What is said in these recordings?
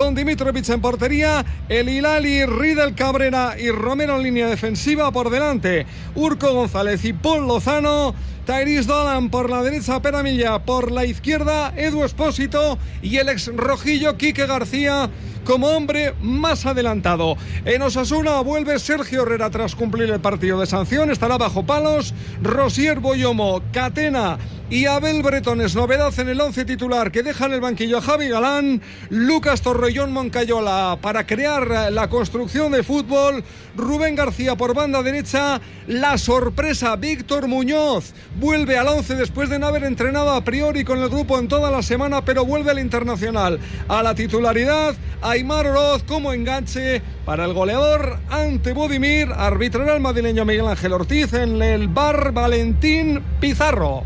con Dimitrovic en portería, el Hilali, Riedel, Cabrera y Romero en línea defensiva. Por delante, Urco González y Paul Lozano. Tyrese Dolan por la derecha, Pere Milla por la izquierda, Edu Espósito y el ex rojillo Quique García como hombre más adelantado. En Osasuna vuelve Sergio Herrera tras cumplir el partido de sanción, estará bajo palos. Rosier Boyomo, Catena y Abel Bretones, novedad en el 11 titular que deja en el banquillo a Javi Galán. Lucas Torrellón Moncayola para crear la construcción de fútbol. Rubén García por banda derecha. La sorpresa, Víctor Muñoz vuelve al 11 después de no haber entrenado a priori con el grupo en toda la semana, pero vuelve al internacional a la titularidad. Aimar Oroz como enganche para el goleador ante Budimir. Arbitrará el madrileño Miguel Ángel Ortiz, en el VAR Valentín Pizarro.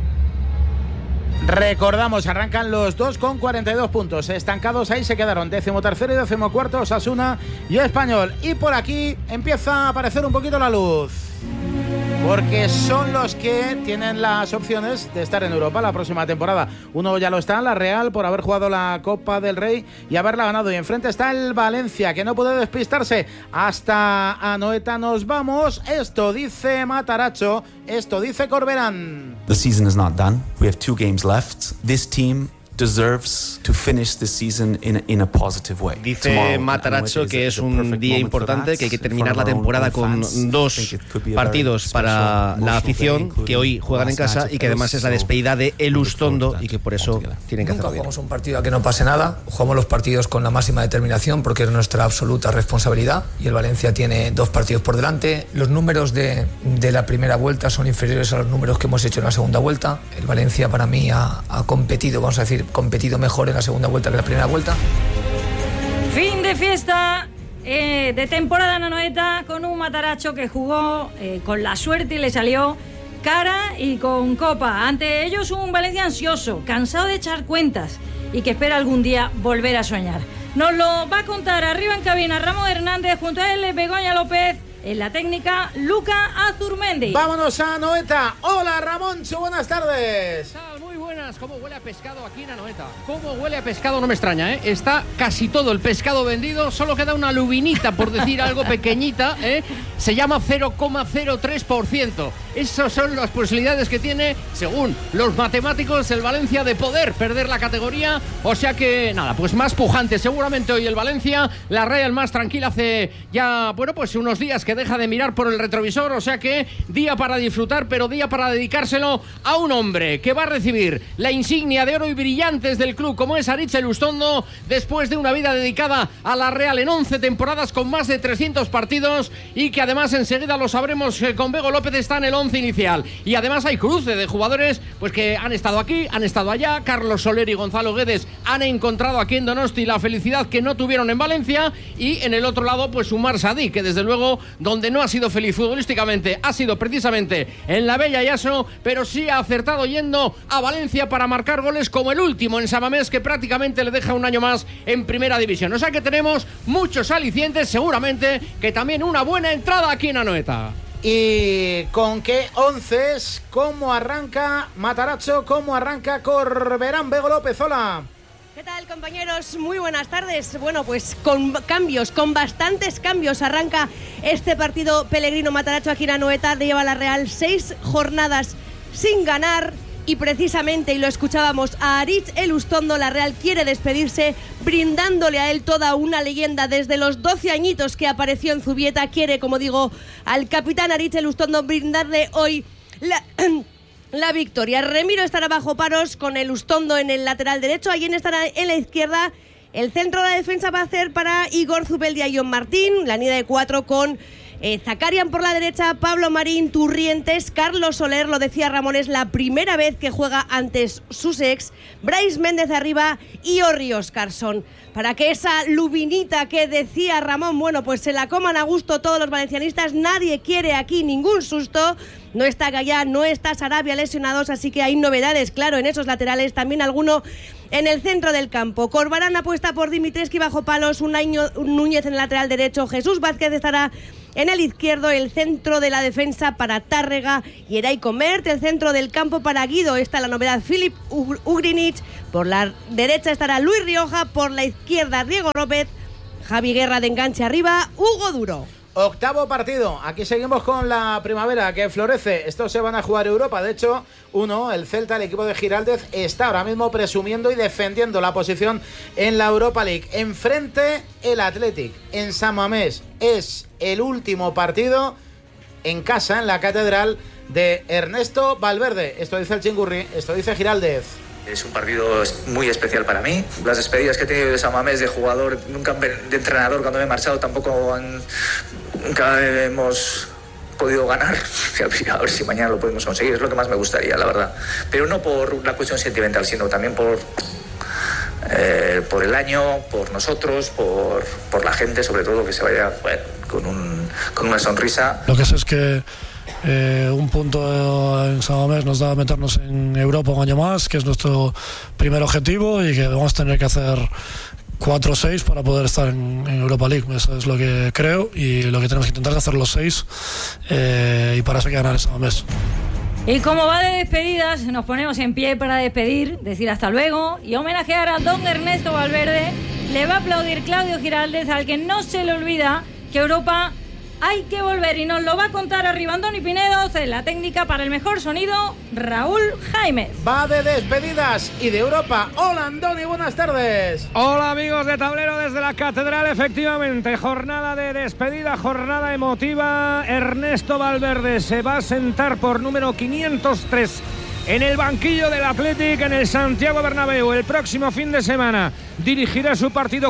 Recordamos, arrancan los dos con 42 puntos. Estancados ahí se quedaron 13º y 14º Osasuna y Español. Y por aquí empieza a aparecer un poquito la luz, porque son los que tienen las opciones de estar en Europa la próxima temporada. Uno ya lo está, la Real, por haber jugado la Copa del Rey y haberla ganado. Y enfrente está el Valencia, que no puede despistarse. Hasta Anoeta nos vamos. Esto dice Matarazzo, esto dice Corberán. The season is not done. We have 2 games left. This team deserves to finish the season in a positive way. Dice Matarazzo que es un día importante, que hay que terminar la temporada con 2 partidos para la afición, que hoy juegan en casa, y que además es la despedida de Elustondo y que por eso tienen que hacerlo bien. Jugamos un partido a que no pase nada, jugamos los partidos con la máxima determinación porque es nuestra absoluta responsabilidad, y el Valencia tiene 2 partidos por delante. Los números de la primera vuelta son inferiores a los números que hemos hecho en la segunda vuelta. El Valencia para mí ha competido, vamos a decir, competido mejor en la segunda vuelta que en la primera vuelta. Fin de fiesta de temporada en Anoeta, con un Matarazzo que jugó con la suerte y le salió cara y con copa. Ante ellos un Valencia ansioso, cansado de echar cuentas y que espera algún día volver a soñar. Nos lo va a contar arriba en cabina Ramón Hernández, junto a él Begoña López, en la técnica Luca Azurmendi. Vámonos a Anoeta. Hola Ramoncho, buenas tardes. Muy buenas. ¿Cómo huele a pescado aquí en Anoeta? ¿Cómo huele a pescado? No me extraña, ¿eh? Está casi todo el pescado vendido, solo queda una lubinita, por decir algo, pequeñita, ¿eh? Se llama 0,03%. Esas son las posibilidades que tiene, según los matemáticos, el Valencia de poder perder la categoría. O sea que, nada, pues más pujante seguramente hoy el Valencia. La Real más tranquila hace ya, bueno, pues unos días que deja de mirar por el retrovisor. O sea que día para disfrutar, pero día para dedicárselo a un hombre que va a recibir la insignia de oro y brillantes del club, como es Aritz Elustondo, después de una vida dedicada a la Real en 11 temporadas con más de 300 partidos, y que además enseguida lo sabremos con Bego López, está en el 11 inicial. Y además hay cruce de jugadores pues que han estado aquí, han estado allá. Carlos Soler y Gonzalo Guedes han encontrado aquí en Donosti la felicidad que no tuvieron en Valencia, y en el otro lado pues Umar Sadí, que desde luego donde no ha sido feliz futbolísticamente ha sido precisamente en la Bella Yaso, pero sí ha acertado yendo a Valencia para marcar goles, como el último en San Mamés, que prácticamente le deja un año más en primera división. O sea que tenemos muchos alicientes, seguramente que también una buena entrada aquí en Anoeta. ¿Y con qué 11? ¿Cómo arranca Matarazzo? ¿Cómo arranca Corberán? Bego López, hola. ¿Qué tal, compañeros? Muy buenas tardes. Bueno, pues con cambios, con bastantes cambios, arranca este partido Pellegrino Matarazzo aquí en Anoeta. Lleva la Real 6 jornadas sin ganar. Y precisamente, y lo escuchábamos, a Aritz Elustondo la Real quiere despedirse brindándole a él toda una leyenda. Desde los 12 añitos que apareció en Zubieta, quiere, como digo, al capitán Aritz Elustondo brindarle hoy la victoria. Remiro estará bajo paros con Elustondo en el lateral derecho. Allí estará en la izquierda. El centro de la defensa va a ser para Igor Zubeldia y John Martín. La línea de 4 con Zakarian por la derecha, Pablo Marín, Turrientes, Carlos Soler, lo decía Ramón, es la primera vez que juega ante sus ex, Brais Méndez arriba y Orri Óscarson. Para que esa lubinita que decía Ramón, bueno, pues se la coman a gusto todos los valencianistas, nadie quiere aquí ningún susto. No está Gallá, no está Sarabia lesionados, así que hay novedades, claro, en esos laterales, también alguno En el centro del campo, Corbarán apuesta por Dimitrescu bajo palos, Unai Núñez en el lateral derecho, Jesús Vázquez estará en el izquierdo, el centro de la defensa para Tárrega y Eray Comert, el centro del campo para Guido. Esta es la novedad, Filip Ugrinic. Por la derecha estará Luis Rioja, por la izquierda Diego López, Javi Guerra de enganche arriba, Hugo Duro. Octavo partido, aquí seguimos con la primavera que florece. Estos se van a jugar Europa. De hecho, el Celta, el equipo de Giraldez, está ahora mismo presumiendo y defendiendo la posición en la Europa League. Enfrente el Athletic en San Mamés. Es el último partido en casa, en la catedral de Ernesto Valverde. Esto dice el Chingurri, esto dice Giraldez. Es un partido muy especial para mí. Las despedidas que he tenido de San Mamés de jugador, nunca de entrenador cuando me he marchado, tampoco nunca hemos podido ganar. A ver si mañana lo podemos conseguir, es lo que más me gustaría, la verdad. Pero no por la cuestión sentimental, sino también por el año, por nosotros, por la gente, sobre todo, que se vaya con una sonrisa. Lo que sé es que un punto en San Mamés nos da meternos en Europa un año más, que es nuestro primer objetivo, y que vamos a tener que hacer 4 o 6 para poder estar en Europa League. Eso es lo que creo, y lo que tenemos que intentar es hacer los 6, y para eso hay que ganar en San Mamés. Y como va de despedidas, nos ponemos en pie para despedir, decir hasta luego y homenajear a don Ernesto Valverde. Le va a aplaudir Claudio Giraldez, al que no se le olvida que Europa hay que volver, y nos lo va a contar arriba Andoni Pinedo, en la técnica para el mejor sonido, Raúl Jaime. Va de despedidas y de Europa. Hola Andoni, buenas tardes. Hola amigos de Tablero desde la Catedral, efectivamente, jornada de despedida, jornada emotiva. Ernesto Valverde se va a sentar por número 503 en el banquillo del Athletic en el Santiago Bernabéu el próximo fin de semana. Dirigirá su partido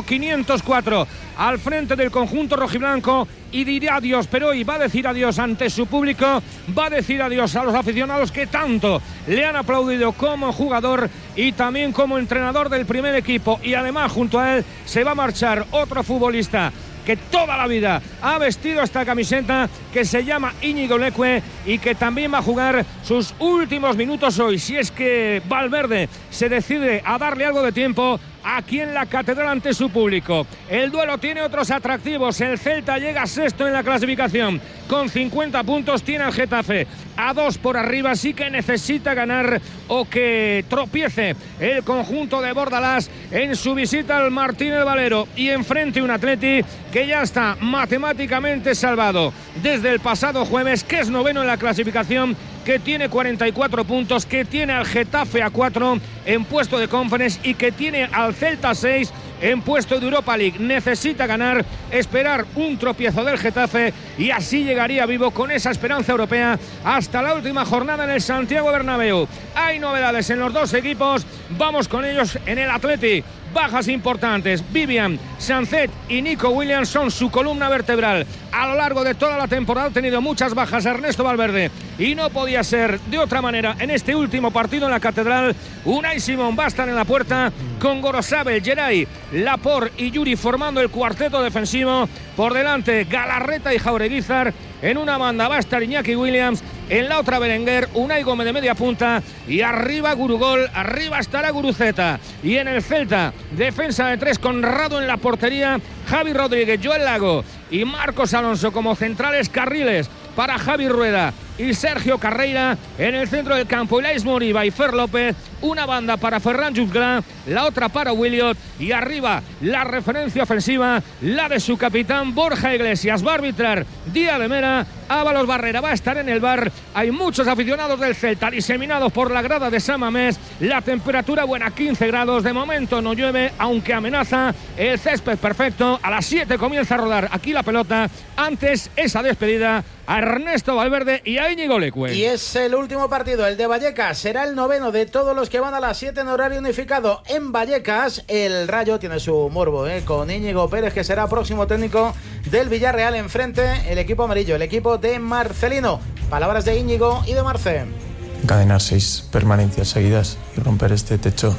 504 al frente del conjunto rojiblanco y dirá adiós, pero hoy va a decir adiós ante su público, va a decir adiós a los aficionados que tanto le han aplaudido como jugador y también como entrenador del primer equipo, y además junto a él se va a marchar otro futbolista que toda la vida ha vestido esta camiseta, que se llama Íñigo Leque, y que también va a jugar sus últimos minutos hoy, si es que Valverde se decide a darle algo de tiempo aquí en la Catedral ante su público. El duelo tiene otros atractivos. El Celta llega sexto en la clasificación con 50 puntos, tiene al Getafe a 2 por arriba, así que necesita ganar o que tropiece el conjunto de Bordalás en su visita al Martínez Valero, y enfrente un Atleti que ya está matemáticamente salvado desde el pasado jueves, que es noveno en la clasificación, que tiene 44 puntos, que tiene al Getafe a 4 en puesto de Conference y que tiene al Celta 6 en puesto de Europa League. Necesita ganar, esperar un tropiezo del Getafe, y así llegaría vivo con esa esperanza europea hasta la última jornada en el Santiago Bernabéu. Hay novedades en los dos equipos, vamos con ellos. En el Athletic, bajas importantes. Vivian, Sancet y Nico Williams son su columna vertebral. A lo largo de toda la temporada ha tenido muchas bajas Ernesto Valverde, y no podía ser de otra manera en este último partido en la Catedral. Unai Simón va a estar en la puerta con Gorosabel, Geray, Laporte y Yuri formando el cuarteto defensivo. Por delante Galarreta y Jaureguizar. En una banda va a estar Iñaki Williams, en la otra Berenguer, Unai Gómez de media punta, y arriba Gurugol, arriba estará Guruceta. Y en el Celta, defensa de 3 con Rado en la portería, Javi Rodríguez, Joel Lago y Marcos Alonso como centrales, carriles para Javi Rueda y Sergio Carreira. En el centro del campo, Ilais Moriba y Fer López. Una banda para Ferran Jutgla, la otra para Williot, y arriba la referencia ofensiva, la de su capitán Borja Iglesias. Va a arbitrar Díaz de Mera, Ábalos Barrera va a estar en el bar. Hay muchos aficionados del Celta diseminados por la grada de San Mamés. La temperatura buena, 15 grados. De momento no llueve, aunque amenaza el césped perfecto. A las 7 comienza a rodar aquí la pelota. Antes esa despedida a Ernesto Valverde y a Íñigo Leque. Y es el último partido, el de Vallecas. Será el noveno de todos los que van a las 7 en horario unificado en Vallecas. El Rayo tiene su morbo, con Íñigo Pérez, que será próximo técnico del Villarreal. Enfrente el equipo amarillo, el equipo de Marcelino. Palabras de Íñigo y de Marce. Encadenar 6 permanencias seguidas y romper este techo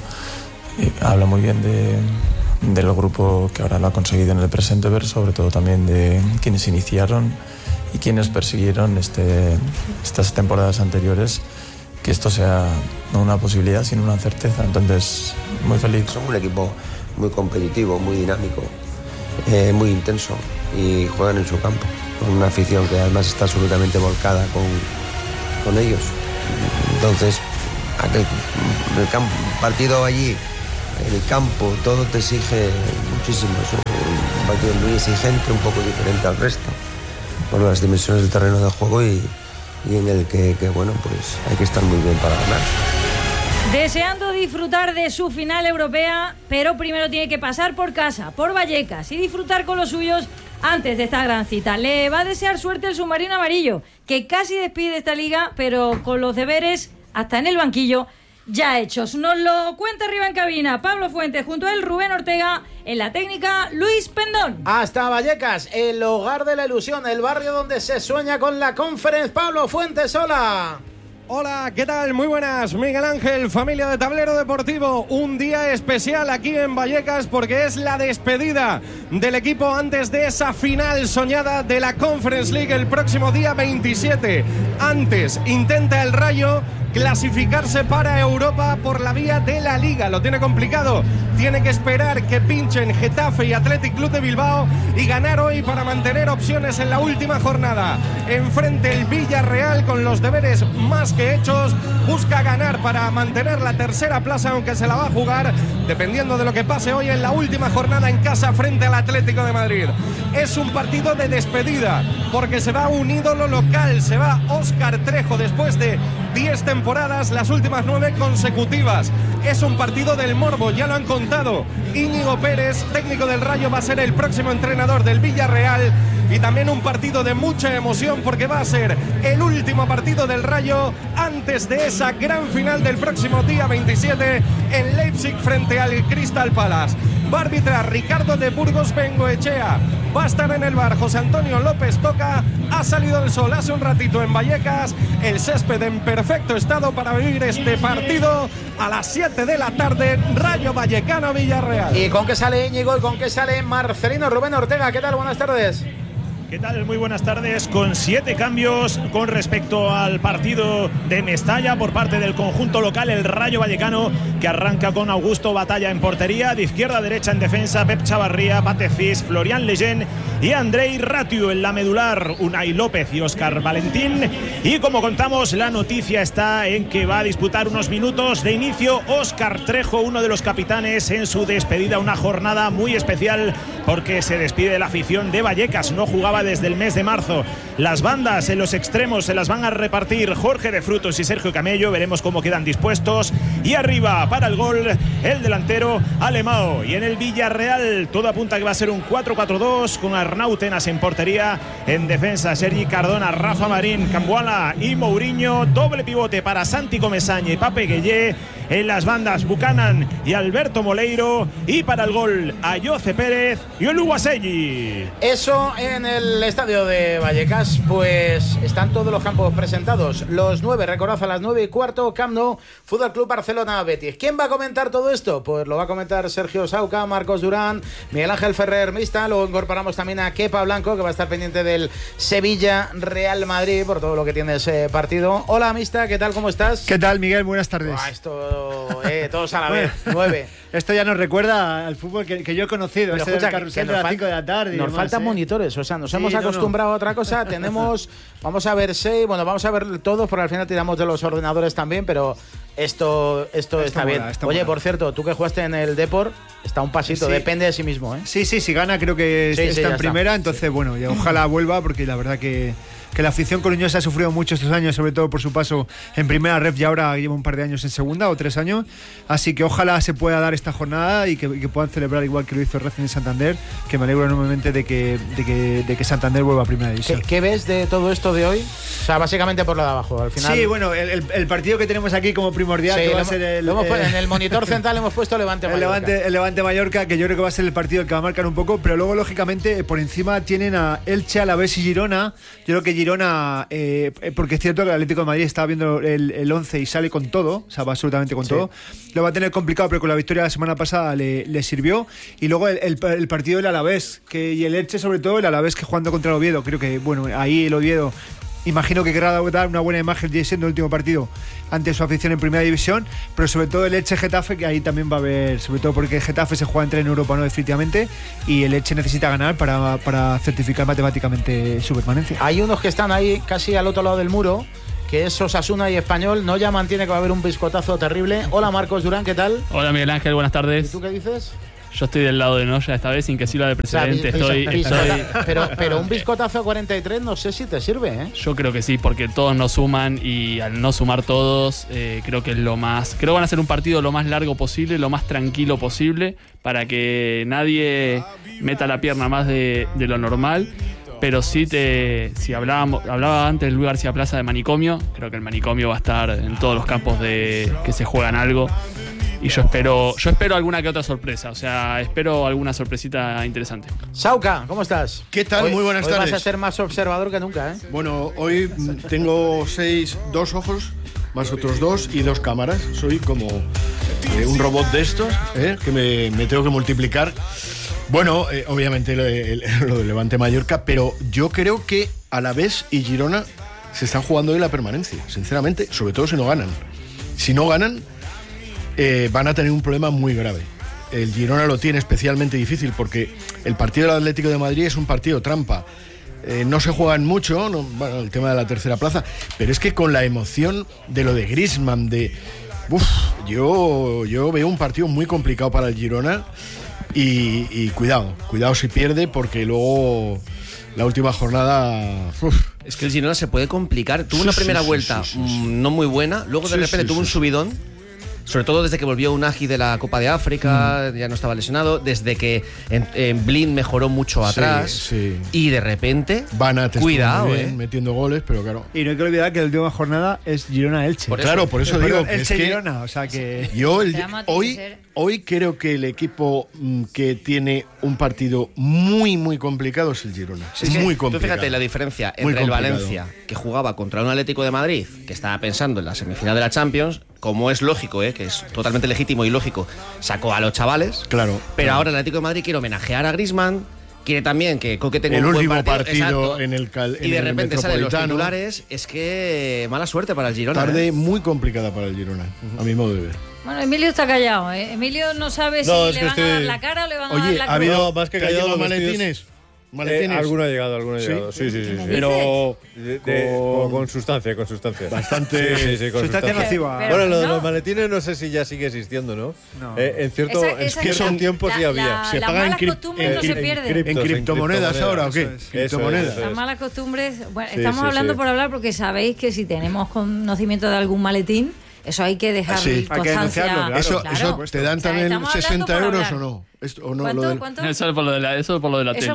habla muy bien del grupo que ahora lo ha conseguido en el presente, pero sobre todo también de quienes iniciaron y quienes persiguieron estas temporadas anteriores, esto sea no una posibilidad, sino una certeza. Entonces, muy feliz. Son un equipo muy competitivo, muy dinámico, muy intenso y juegan en su campo, con una afición que además está absolutamente volcada con ellos. Entonces, partido allí, en el campo, todo te exige muchísimo. Es un partido muy exigente, un poco diferente al resto, por las dimensiones del terreno de juego y en el que bueno, pues hay que estar muy bien para ganar. Deseando disfrutar de su final europea, pero primero tiene que pasar por casa, por Vallecas, y disfrutar con los suyos antes de esta gran cita. Le va a desear suerte el submarino amarillo, que casi despide esta liga, pero con los deberes hasta en el banquillo ya hechos. Nos lo cuenta arriba en cabina Pablo Fuentes, junto a él Rubén Ortega, en la técnica Luis Pendón. Hasta Vallecas, el hogar de la ilusión, el barrio donde se sueña con la Conference. Pablo Fuentes, hola. Hola, ¿qué tal? Muy buenas, Miguel Ángel, familia de Tablero Deportivo. Un día especial aquí en Vallecas porque es la despedida del equipo antes de esa final soñada de la Conference League el próximo día 27. Antes intenta el Rayo clasificarse para Europa por la vía de la Liga. Lo tiene complicado. Tiene que esperar que pinchen Getafe y Athletic Club de Bilbao y ganar hoy para mantener opciones en la última jornada. Enfrente el Villarreal, con los deberes más que hechos, busca ganar para mantener la tercera plaza, aunque se la va a jugar dependiendo de lo que pase hoy en la última jornada en casa frente al Atlético de Madrid. Es un partido de despedida porque se va un ídolo local, se va Óscar Trejo después de 10 temporadas, las últimas 9 consecutivas. Es un partido del morbo, ya lo han contado. Íñigo Pérez, técnico del Rayo, va a ser el próximo entrenador del Villarreal, y también un partido de mucha emoción porque va a ser el último partido del Rayo antes de esa gran final del próximo día 27 en Leipzig frente al Crystal Palace. Va a arbitrar Ricardo de Burgos Bengoechea. Va a estar en el bar José Antonio López Toca. Ha salido el sol hace un ratito en Vallecas. El césped en perfecto estado para vivir este partido a las 7 de la tarde. Rayo Vallecano Villarreal. ¿Y con qué sale Íñigo y con qué sale Marcelino? Rubén Ortega, ¿qué tal? Buenas tardes. ¿Qué tal? Muy buenas tardes. Con 7 cambios con respecto al partido de Mestalla por parte del conjunto local, el Rayo Vallecano, que arranca con Augusto Batalla en portería, de izquierda a derecha en defensa Pep Chavarría, Patefis, Florian Lejeune y Andrei Ratiu en la medular, Unai López y Óscar Valentín. Y como contamos, la noticia está en que va a disputar unos minutos de inicio Óscar Trejo, uno de los capitanes, en su despedida, una jornada muy especial porque se despide la afición de Vallecas. No jugaba desde el mes de marzo. Las bandas en los extremos se las van a repartir Jorge de Frutos y Sergio Camello. Veremos cómo quedan dispuestos. Y arriba para el gol el delantero Alemão. Y en el Villarreal todo apunta que va a ser un 4-4-2 con Arnau Tenas en portería. En defensa Sergi Cardona, Rafa Marín, Cambuala y Mourinho. Doble pivote para Santi Comesaña y Pape Gueye. En las bandas Buchanan y Alberto Moleiro. Y para el gol Ayoce Pérez y Oluwaseyi. Eso en el estadio de Vallecas, pues están todos los campos presentados. Los 9, recordad, a las 9:15, Camp Nou, Fútbol Club Barcelona Betis. ¿Quién va a comentar todo esto? Pues lo va a comentar Sergio Sauca, Marcos Durán, Miguel Ángel Ferrer Mista. Luego incorporamos también a Kepa Blanco, que va a estar pendiente del Sevilla Real Madrid por todo lo que tiene ese partido. Hola Mista, ¿qué tal? ¿Cómo estás? ¿Qué tal, Miguel? Buenas tardes. Todos a la vez, 9. Esto ya nos recuerda al fútbol que yo he conocido. Pero este escucha, del carrusel de las 5 de la tarde. Nos faltan monitores, o sea, nos hemos acostumbrado a otra cosa. Tenemos, vamos a ver 6, vamos a ver todos, porque al final tiramos de los ordenadores también, pero esto está bien. Oye, por cierto, tú que jugaste en el Depor, está un pasito, depende de sí mismo, ¿eh? Sí, si gana creo que está en primera, entonces bueno, ya ojalá vuelva, porque la verdad que la afición coruñesa ha sufrido mucho estos años, sobre todo por su paso en primera ref, y ahora lleva un par de años en segunda o 3 años, así que ojalá se pueda dar esta jornada y que puedan celebrar igual que lo hizo Racing de Santander, que me alegro enormemente de que Santander vuelva a primera división. ¿Qué ves de todo esto de hoy? O sea, básicamente por lo de abajo, al final. Sí, bueno, el partido que tenemos aquí como primordial, que va a ser en el monitor central hemos puesto Levante Mallorca. El Levante Mallorca, que yo creo que va a ser el partido que va a marcar un poco, pero luego lógicamente por encima tienen a Elche, Alavés y Girona. Yo creo que Girona, porque es cierto que el Atlético de Madrid estaba viendo el 11 y sale con todo, o sea, va absolutamente con todo. Lo va a tener complicado, pero con la victoria de la semana pasada le sirvió. Y luego el partido del Alavés, y el Elche, sobre todo el Alavés, que jugando contra el Oviedo, creo que bueno, ahí el Oviedo imagino que querrá dar una buena imagen siendo el último partido ante su afición en Primera División, pero sobre todo el Elche-Getafe, que ahí también va a haber, sobre todo porque el Getafe se juega entre en Europa, no definitivamente, y el Elche necesita ganar para certificar matemáticamente su permanencia. Hay unos que están ahí casi al otro lado del muro, que es Osasuna y Español. No ya mantiene que va a haber un biscotazo terrible. Hola Marcos Durán, ¿qué tal? Hola Miguel Ángel, buenas tardes. ¿Y tú qué dices? Yo estoy del lado de Noya esta vez, sin que sirva de precedente. Pero un biscotazo a 43 no sé si te sirve, ¿eh? Yo creo que sí, porque todos nos suman y al no sumar todos, creo que es lo más... Creo que van a ser un partido lo más largo posible, lo más tranquilo posible, para que nadie meta la pierna más de lo normal. Pero sí, si hablaba antes Luis García Plaza de manicomio, creo que el manicomio va a estar en todos los campos de que se juegan algo. Y yo espero alguna que otra sorpresa, o sea, espero alguna sorpresita interesante. Sauca, ¿cómo estás? ¿Qué tal? Muy buenas tardes. Hoy vas a ser más observador que nunca, ¿eh? Bueno, hoy tengo 2 ojos, más otros 2 y 2 cámaras. Soy como un robot de estos, que me tengo que multiplicar. Bueno, obviamente lo de Levante Mallorca, pero yo creo que Alavés y Girona se están jugando hoy la permanencia, sinceramente, sobre todo si no ganan. Si no ganan, van a tener un problema muy grave. El Girona lo tiene especialmente difícil porque el partido del Atlético de Madrid es un partido trampa. No se juegan mucho, bueno, el tema de la tercera plaza, pero es que con la emoción de lo de Griezmann, yo veo un partido muy complicado para el Girona y cuidado si pierde, porque luego la última jornada... Es que el Girona se puede complicar. Tuvo una primera vuelta no muy buena, luego de repente tuvo un subidón. Sobre todo desde que volvió Unagi de la Copa de África, ya no estaba lesionado, desde que en Blind mejoró mucho atrás, y de repente, cuidado, metiendo goles, pero claro. Y no hay que olvidar que la última jornada es Girona-Elche. Por eso digo que es que Girona, o sea que... Yo hoy creo que el equipo que tiene un partido muy, muy complicado es el Girona. Es muy complicado. Tú fíjate la diferencia entre el Valencia, que jugaba contra un Atlético de Madrid, que estaba pensando en la semifinal de la Champions, como es lógico, que es totalmente legítimo y lógico, sacó a los chavales. Claro. Pero ahora el Atlético de Madrid quiere homenajear a Griezmann, quiere también que Coque tenga el un último buen partido en el y de repente salen los titulares. Es que mala suerte para el Girona. Tarde muy complicada para el Girona, a mi modo de ver. Bueno, Emilio está callado, ¿eh? Emilio no sabe si le van a dar la cara o le van a dar la cruz. ¿ha habido más que callado maletines? Alguno ha llegado, sí. Pero con sustancia. Bastante. Sí, sustancia nociva. Bueno, lo de los maletines no sé si ya sigue existiendo, ¿no? En cierto tiempo sí había. Se pagan en criptomonedas ahora, ¿o qué? Criptomonedas. Las malas costumbres. Bueno, estamos hablando por hablar, porque sabéis que si tenemos conocimiento de algún maletín, eso hay que dejar constancia. Eso te dan también 60 euros o no. ¿Cuánto? Eso por lo de la tele.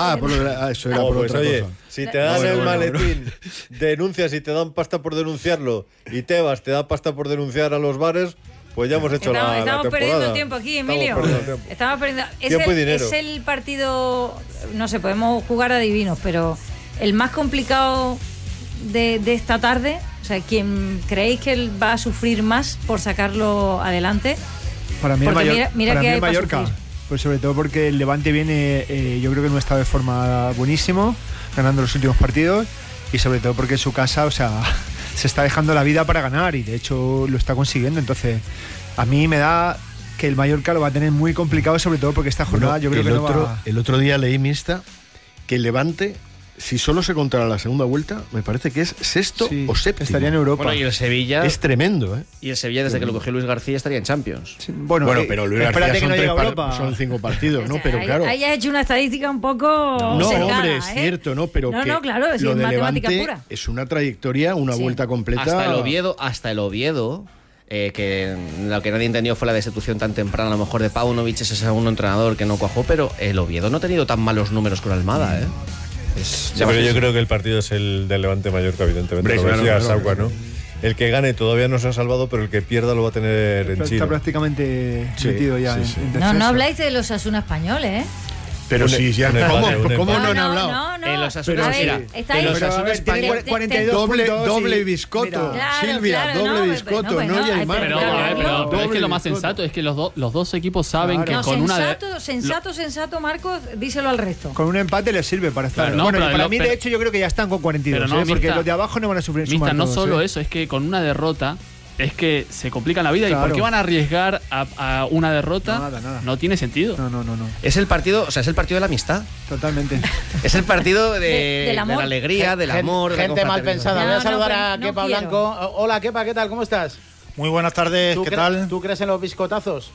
Eso era por otra cosa. Si te dan el maletín, denuncias y te dan pasta por denunciarlo, y Tebas te da pasta por denunciar a los bares, pues ya hemos hecho la temporada. Estamos perdiendo tiempo aquí, Emilio. Estamos perdiendo tiempo y dinero. Es el partido, no sé, podemos jugar a divinos, pero el más complicado de esta tarde. O sea, ¿quién creéis que él va a sufrir más por sacarlo adelante? Para mí el Mallorca. Pues sobre todo porque el Levante viene, yo creo que en un estado de forma buenísimo, ganando los últimos partidos, y sobre todo porque en su casa, o sea, se está dejando la vida para ganar, y de hecho lo está consiguiendo. Entonces, a mí me da que el Mallorca lo va a tener muy complicado, sobre todo porque esta jornada yo creo que el otro día leí mixta que el Levante, si solo se contara la segunda vuelta, me parece que es sexto o séptimo. Estaría en Europa. Bueno, y el Sevilla... Es tremendo, ¿eh? Y el Sevilla, desde que lo cogió Luis García, estaría en Champions. Sí, bueno, pero Luis García son 5 partidos, ¿no? Pero claro... Ahí has hecho una estadística un poco cercana, hombre, es cierto, ¿no? Pero claro, es lo de matemática Levante pura. es una trayectoria, una vuelta completa... Hasta el Oviedo... que lo que nadie entendió fue la destitución tan temprana, a lo mejor de Paunovic, ese segundo entrenador que no cuajó, pero el Oviedo no ha tenido tan malos números con Almada, ¿eh? Pero yo creo que el partido es el del Levante Mallorca, evidentemente. Sauca, ¿no? El que gane todavía no se ha salvado, pero el que pierda lo va a tener en Chile. Está prácticamente metido ya. No habláis de los Osasuna españoles, ¿eh? Pero sí, ya ¿cómo no han hablado? No. En los Asunas, mira, en los Asunas España, 42 doble biscoto. Silvia, doble biscoto, no hay más. Pero es que lo más sensato es que los dos equipos saben que con una sensato, Marcos, díselo al resto. Con un empate les sirve para estar. Para mí, de hecho, yo creo que ya están con 42, porque los de abajo no van a sufrir. No solo eso, es que con una derrota es que se complica la vida. Claro. ¿Y por qué van a arriesgar a una derrota? Nada. No tiene sentido. No. Es el partido, es el partido de la amistad. Totalmente. Es el partido de la alegría, del amor. Gente mal pensada. Voy a saludar a Kepa Blanco. Hola, Kepa, ¿qué tal? ¿Cómo estás? Muy buenas tardes, ¿qué tal? ¿Tú crees en los biscotazos?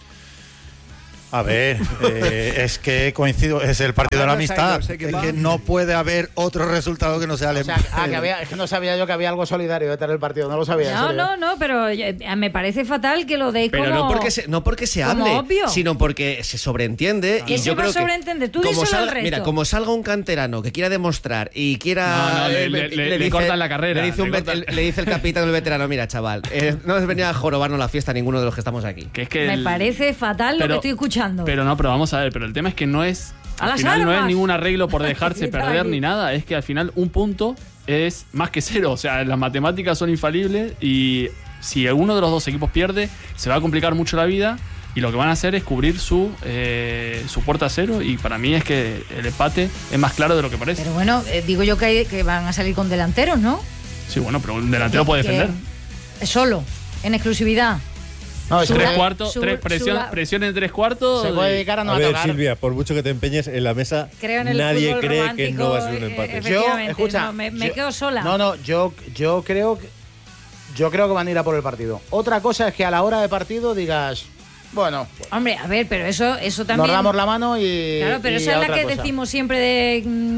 A ver, es que coincido, es el partido de la amistad. Es que no puede haber otro resultado que no sea el es que no sabía yo que había algo solidario detrás del partido, no lo sabía. No, pero me parece fatal que lo deis como... Pero no porque se hable, obvio, sino porque se sobreentiende. ¿Qué se va a sobreentender? Tú díselo al resto. Mira, como salga un canterano que quiera demostrar y quiera... le cortan la carrera. Le dice el capitán del veterano, mira, chaval, no es venir a jorobarnos la fiesta ninguno de los que estamos aquí. Me parece fatal lo que estoy escuchando. Pero vamos a ver, pero el tema es que no es ningún arreglo por dejarse perder ni nada, es que al final un punto es más que cero, o sea, las matemáticas son infalibles y si uno de los dos equipos pierde, se va a complicar mucho la vida y lo que van a hacer es cubrir su puerta a cero y para mí es que el empate es más claro de lo que parece. Pero bueno, digo yo que van a salir con delanteros, ¿no? Sí, bueno, pero un delantero puede defender. Solo, en exclusividad. No, es 3/4, presión en 3/4. Se puede dedicar a no tocar. tocar. Silvia, por mucho que te empeñes en la mesa, nadie cree que no va a ser un empate. Me quedo sola. Yo creo que van a ir a por el partido. Otra cosa es que a la hora de partido digas, bueno, hombre, a ver, pero eso también nos damos la mano y claro, pero esa es la que decimos siempre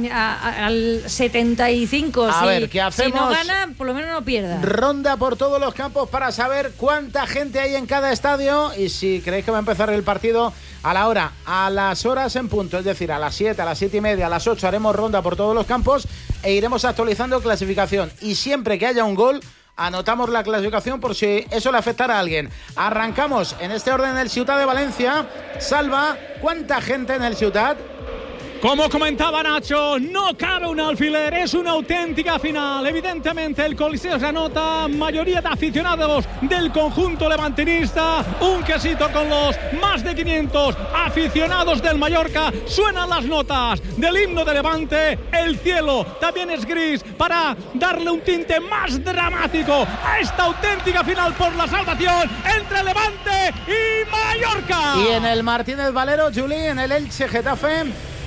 al 75. A ver, ¿qué hacemos? Si no gana, por lo menos no pierda. Ronda por todos los campos para saber cuánta gente hay en cada estadio y si creéis que va a empezar el partido a la hora, a las horas en punto, es decir, a las 7, a las 7:30, a las 8 haremos ronda por todos los campos e iremos actualizando clasificación y siempre que haya un gol anotamos la clasificación por si eso le afectara a alguien. Arrancamos en este orden el Ciutat de Valencia. Salva, ¿cuánta gente en el Ciutat? Como comentaba Nacho, no cabe un alfiler, es una auténtica final. Evidentemente el Coliseo se anota, mayoría de aficionados del conjunto levantinista, un quesito con los más de 500 aficionados del Mallorca. Suenan las notas del himno de Levante, el cielo también es gris para darle un tinte más dramático a esta auténtica final por la salvación entre Levante y Mallorca. Y en el Martínez Valero, Juli, en el Elche Getafe.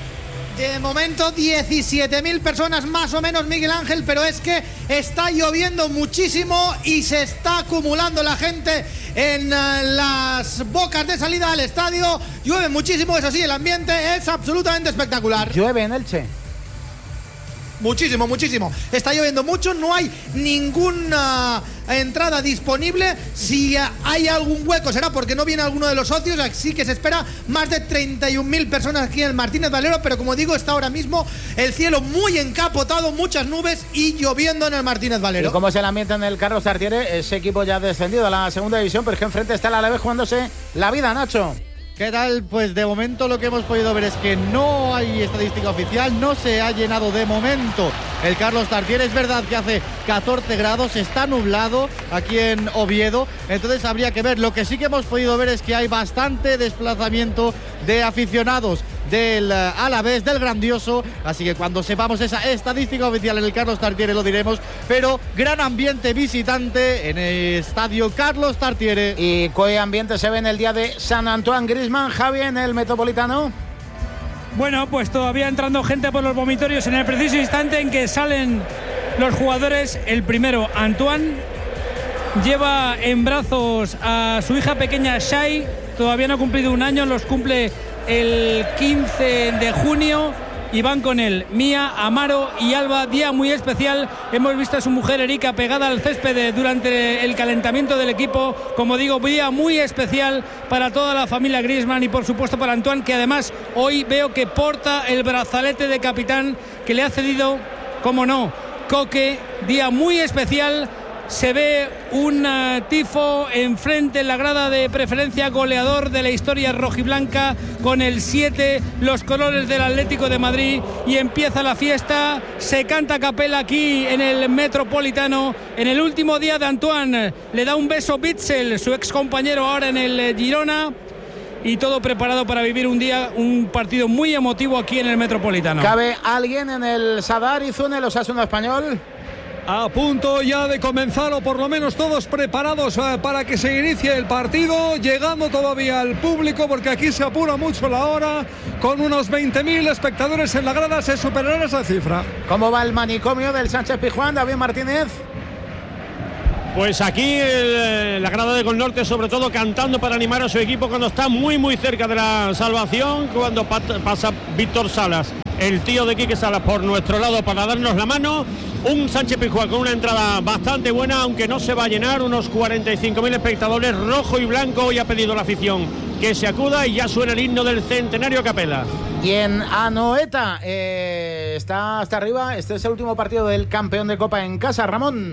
De momento 17.000 personas más o menos, Miguel Ángel, pero es que está lloviendo muchísimo y se está acumulando la gente en las bocas de salida al estadio. Llueve muchísimo, eso sí, el ambiente es absolutamente espectacular. ¿Llueve en Elche? Muchísimo. Está lloviendo mucho, no hay ninguna entrada disponible. Si hay algún hueco será porque no viene alguno de los socios, así que se espera más de 31.000 personas aquí en el Martínez Valero, pero como digo, está ahora mismo el cielo muy encapotado, muchas nubes y lloviendo en el Martínez Valero. ¿Y cómo es el ambiente en el Carlos Tartiere? Ese equipo ya ha descendido a la segunda división, pero es que enfrente está el Alavés jugándose la vida, Nacho. ¿Qué tal? Pues de momento lo que hemos podido ver es que no hay estadística oficial, no se ha llenado de momento el Carlos Tartiere. Es verdad que hace 14 grados, está nublado aquí en Oviedo, entonces habría que ver. Lo que sí que hemos podido ver es que hay bastante desplazamiento de aficionados del Alavés, del Grandioso, así que cuando sepamos esa estadística oficial en el Carlos Tartiere lo diremos, pero gran ambiente visitante en el estadio Carlos Tartiere. ¿Y qué ambiente se ve en el día de San Antoine Griezmann, Javi, en el Metropolitano? Bueno, pues todavía entrando gente por los vomitorios en el preciso instante en que salen los jugadores. El primero, Antoine, lleva en brazos a su hija pequeña Shai, todavía no ha cumplido un año, los cumple el 15 de junio y van con él Mía, Amaro y Alba. Día muy especial, hemos visto a su mujer Erika pegada al césped durante el calentamiento del equipo. Como digo, día muy especial para toda la familia Griezmann y por supuesto para Antoine, que además hoy veo que porta el brazalete de capitán que le ha cedido, como no, Coque. Día muy especial se ve un tifo enfrente en la grada de preferencia, goleador de la historia rojiblanca con el 7, los colores del Atlético de Madrid, y empieza la fiesta. Se canta a capela aquí en el Metropolitano en el último día de Antoine. Le da un beso Bitzel, su ex compañero ahora en el Girona, y todo preparado para vivir un partido muy emotivo aquí en el Metropolitano. ¿Cabe alguien en el Sadar y Zune, el Osasuna Español? A punto ya de comenzar, o por lo menos todos preparados para que se inicie el partido, llegando todavía al público, porque aquí se apura mucho la hora. Con unos 20.000 espectadores en la grada se superará esa cifra. ¿Cómo va el manicomio del Sánchez Pizjuán, David Martínez? Pues aquí la grada de Colnorte, sobre todo cantando para animar a su equipo cuando está muy muy cerca de la salvación, cuando pasa Víctor Salas, el tío de Quique Salas, por nuestro lado para darnos la mano. Un Sánchez Pizjuán con una entrada bastante buena, aunque no se va a llenar, unos 45.000 espectadores, rojo y blanco. Hoy ha pedido la afición que se acuda y ya suena el himno del centenario a capela. Y en Anoeta está hasta arriba. Este es el último partido del campeón de Copa en casa, Ramón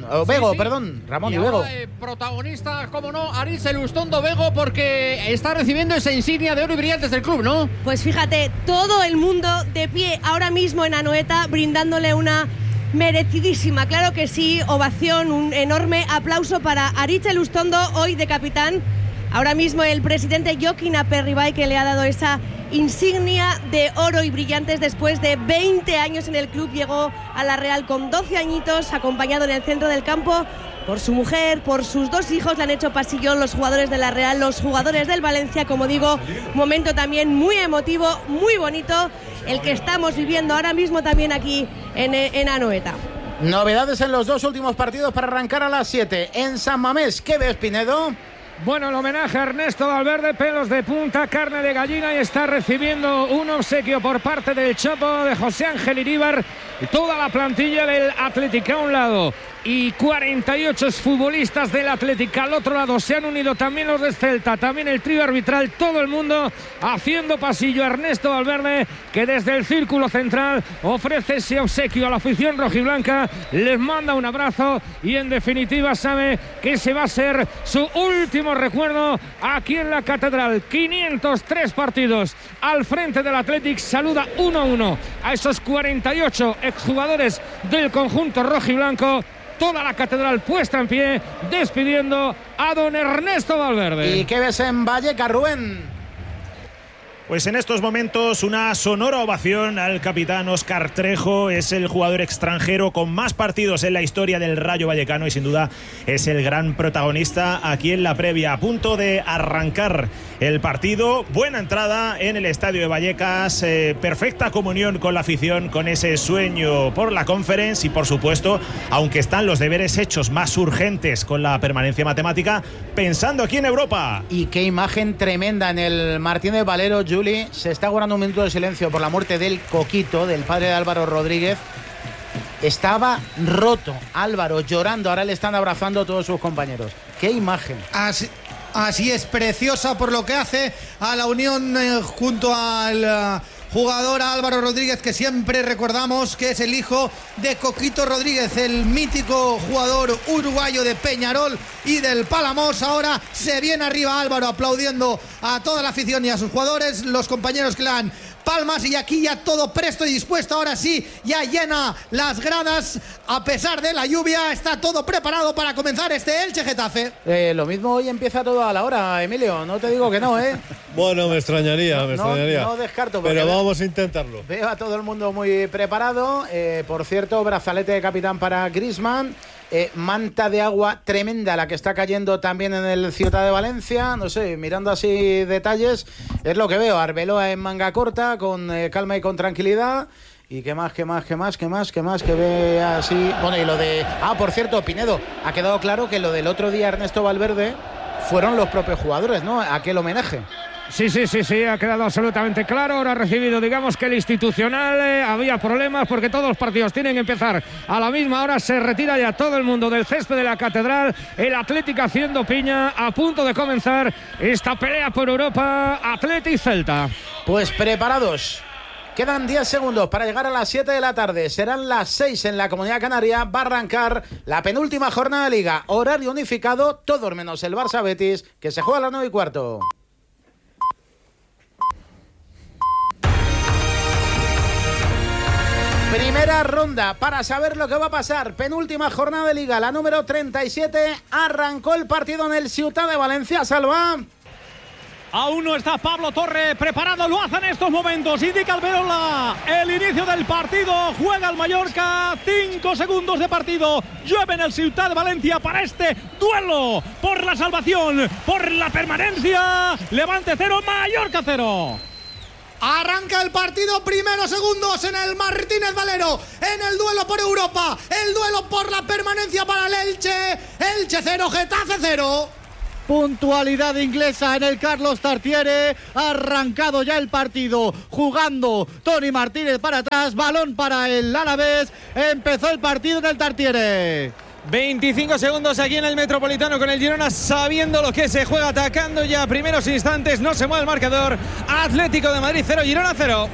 y Bego. Protagonista, como no, Aritz Elustondo Bego, porque está recibiendo esa insignia de oro y brillantes del club, ¿no? Pues fíjate, todo el mundo de pie ahora mismo en Anoeta, brindándole una merecidísima, claro que sí, ovación, un enorme aplauso para Aritz Elustondo, hoy de capitán. Ahora mismo el presidente Joaquín Aperribay, que le ha dado esa insignia de oro y brillantes después de 20 años en el club. Llegó a la Real con 12 añitos, acompañado en el centro del campo por su mujer, por sus 2 hijos. Le han hecho pasillón los jugadores de la Real, los jugadores del Valencia. Como digo, momento también muy emotivo, muy bonito, el que estamos viviendo ahora mismo también aquí en Anoeta. Novedades en los 2 últimos partidos para arrancar a las 7. En San Mamés, ¿qué ves, Pinedo? Bueno, el homenaje a Ernesto Valverde, pelos de punta, carne de gallina, y está recibiendo un obsequio por parte del Chapo, de José Ángel Iríbar, toda la plantilla del Atlético a un lado y 48 futbolistas del Atlético al otro lado. Se han unido también los de Celta, también el trío arbitral, todo el mundo haciendo pasillo a Ernesto Valverde, que desde el círculo central ofrece ese obsequio a la afición rojiblanca, les manda un abrazo y en definitiva sabe que ese va a ser su último recuerdo aquí en la Catedral. 503 partidos al frente del Atlético, saluda 1-1 a esos 48 exjugadores del conjunto rojiblanco. Toda la Catedral puesta en pie, despidiendo a don Ernesto Valverde. ¿Y qué ves en Vallecas, Rubén? Pues en estos momentos una sonora ovación al capitán Óscar Trejo. Es el jugador extranjero con más partidos en la historia del Rayo Vallecano y sin duda es el gran protagonista aquí en la previa. A punto de arrancar el partido, buena entrada en el estadio de Vallecas, perfecta comunión con la afición, con ese sueño por la Conference y por supuesto, aunque están los deberes hechos más urgentes con la permanencia matemática, pensando aquí en Europa. Y qué imagen tremenda en el Martínez Valero. Juli, se está guardando un minuto de silencio por la muerte del Coquito, del padre de Álvaro Rodríguez. Estaba roto Álvaro, llorando, ahora le están abrazando a todos sus compañeros. ¡Qué imagen! Así es, preciosa por lo que hace a la unión junto al jugador Álvaro Rodríguez, que siempre recordamos que es el hijo de Coquito Rodríguez, el mítico jugador uruguayo de Peñarol y del Palamos. Ahora se viene arriba Álvaro aplaudiendo a toda la afición y a sus jugadores, los compañeros que le dan palmas, y aquí ya todo presto y dispuesto. Ahora sí, ya llena las gradas a pesar de la lluvia. Está todo preparado para comenzar este Elche Getafe. Lo mismo hoy empieza todo a la hora, Emilio. No te digo que no, ¿eh? Bueno, me extrañaría. No descarto. Pero vamos a intentarlo. Veo a todo el mundo muy preparado. Por cierto, brazalete de capitán para Griezmann. Manta de agua tremenda la que está cayendo también en el Ciutat de Valencia. No sé, mirando así detalles, es lo que veo. Arbeloa en manga corta, con calma y con tranquilidad. Y qué más, que ve así. Bueno, y lo de... por cierto, Pinedo, ha quedado claro que lo del otro día Ernesto Valverde fueron los propios jugadores, ¿no? Aquel homenaje. Sí, ha quedado absolutamente claro. Ahora ha recibido, digamos que el institucional, había problemas porque todos los partidos tienen que empezar a la misma hora. Se retira ya todo el mundo del césped de la Catedral. El Atlético haciendo piña, a punto de comenzar esta pelea por Europa, Atleti y Celta. Pues preparados. Quedan 10 segundos para llegar a las 7 de la tarde. Serán las 6 en la Comunidad Canaria. Va a arrancar la penúltima jornada de Liga. Horario unificado, todos menos el Barça Betis, que se juega a las 9:15. Primera ronda para saber lo que va a pasar. Penúltima jornada de Liga, la número 37. Arrancó el partido en el Ciutat de Valencia. Salva. Aún no está Pablo Torre preparado, lo hace en estos momentos. Indica Alberola el inicio del partido. Juega el Mallorca, 5 segundos de partido. Llueve en el Ciutat de Valencia para este duelo por la salvación, por la permanencia. Levante 0, Mallorca 0. Arranca el partido, primeros segundos en el Martínez Valero, en el duelo por Europa, el duelo por la permanencia para el Elche. Elche 0, Getafe 0. Puntualidad inglesa en el Carlos Tartiere. Ha arrancado ya el partido. Jugando Tony Martínez para atrás. Balón para el Alavés. Empezó el partido en el Tartiere. 25 segundos aquí en el Metropolitano con el Girona sabiendo lo que se juega, atacando ya primeros instantes. No se mueve el marcador. Atlético de Madrid 0, Girona 0.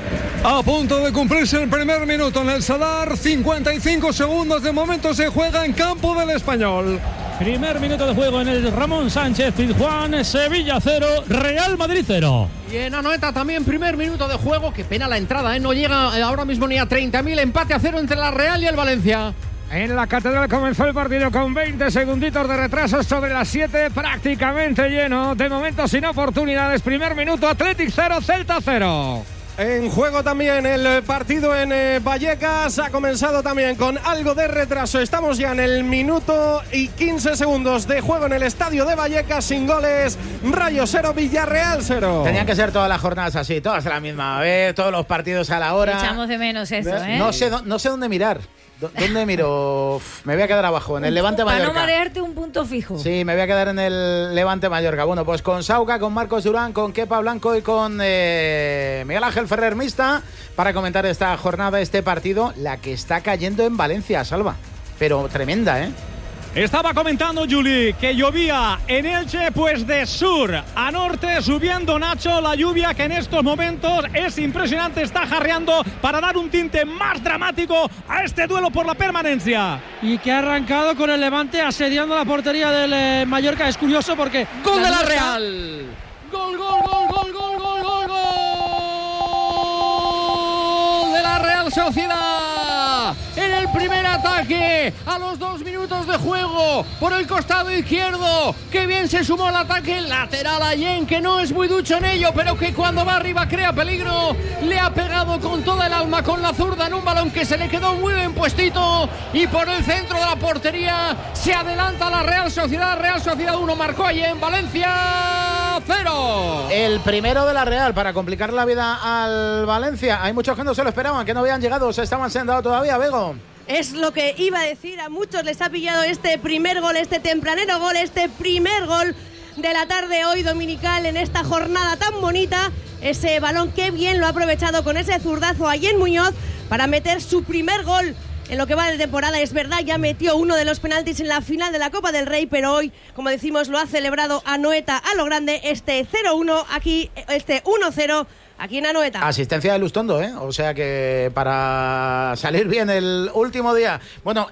A punto de cumplirse el primer minuto en el Sadar. 55 segundos de momento se juega en campo del Español. Primer minuto de juego en el Ramón Sánchez Pizjuán. Sevilla 0, Real Madrid 0. Y en Anoeta también primer minuto de juego. Qué pena la entrada, no llega ahora mismo ni a 30.000. Empate a 0 entre la Real y el Valencia. En la Catedral comenzó el partido con 20 segunditos de retraso sobre las 7, prácticamente lleno. De momento sin oportunidades. Primer minuto, Athletic 0, Celta 0. En juego también el partido en Vallecas. Ha comenzado también con algo de retraso. Estamos ya en el minuto y 15 segundos de juego en el estadio de Vallecas, sin goles. Rayo 0, Villarreal 0. Tenían que ser todas las jornadas así, todas a la misma vez, todos los partidos a la hora. Echamos de menos eso, ¿eh? No sé dónde mirar. ¿Dónde miro? Me voy a quedar abajo, en el Levante Mallorca. Para no marearte, un punto fijo. Sí, me voy a quedar en el Levante Mallorca. Bueno, pues con Sauca, con Marcos Durán, con Kepa Blanco y con Miguel Ángel Ferrer Mista para comentar esta jornada, este partido, la que está cayendo en Valencia, Salva. Pero tremenda, ¿eh? Estaba comentando Juli que llovía en Elche, pues de sur a norte, subiendo Nacho, la lluvia que en estos momentos es impresionante, está jarreando para dar un tinte más dramático a este duelo por la permanencia. Y que ha arrancado con el Levante asediando la portería del Mallorca. Es curioso porque... ¡Gol de la Real! ¡Gol, gol, gol, gol, gol, gol, gol, gol! ¡De la Real Sociedad! En el primer ataque, a los 2 minutos de juego, por el costado izquierdo. ¡Qué bien se sumó al ataque! Lateral a Yen, que no es muy ducho en ello, pero que cuando va arriba crea peligro. Le ha pegado con toda el alma, con la zurda, en un balón que se le quedó muy bien puestito. Y por el centro de la portería se adelanta la Real Sociedad. Real Sociedad 1, marcó a Yen. Valencia 0. El primero de la Real para complicar la vida al Valencia. Hay muchos que no se lo esperaban, que no habían llegado, se estaban sentando todavía, Bego. Es lo que iba a decir, a muchos les ha pillado este primer gol, este tempranero gol, este primer gol de la tarde hoy dominical en esta jornada tan bonita. Ese balón que bien lo ha aprovechado con ese zurdazo a Yen Muñoz para meter su primer gol en lo que va de temporada. Es verdad, ya metió uno de los penaltis en la final de la Copa del Rey, pero hoy, como decimos, lo ha celebrado Anoeta a lo grande, este 0-1 aquí, este 1-0 aquí en Anoeta. Asistencia de Lustondo, ¿eh? O sea que para salir bien el último día. Bueno,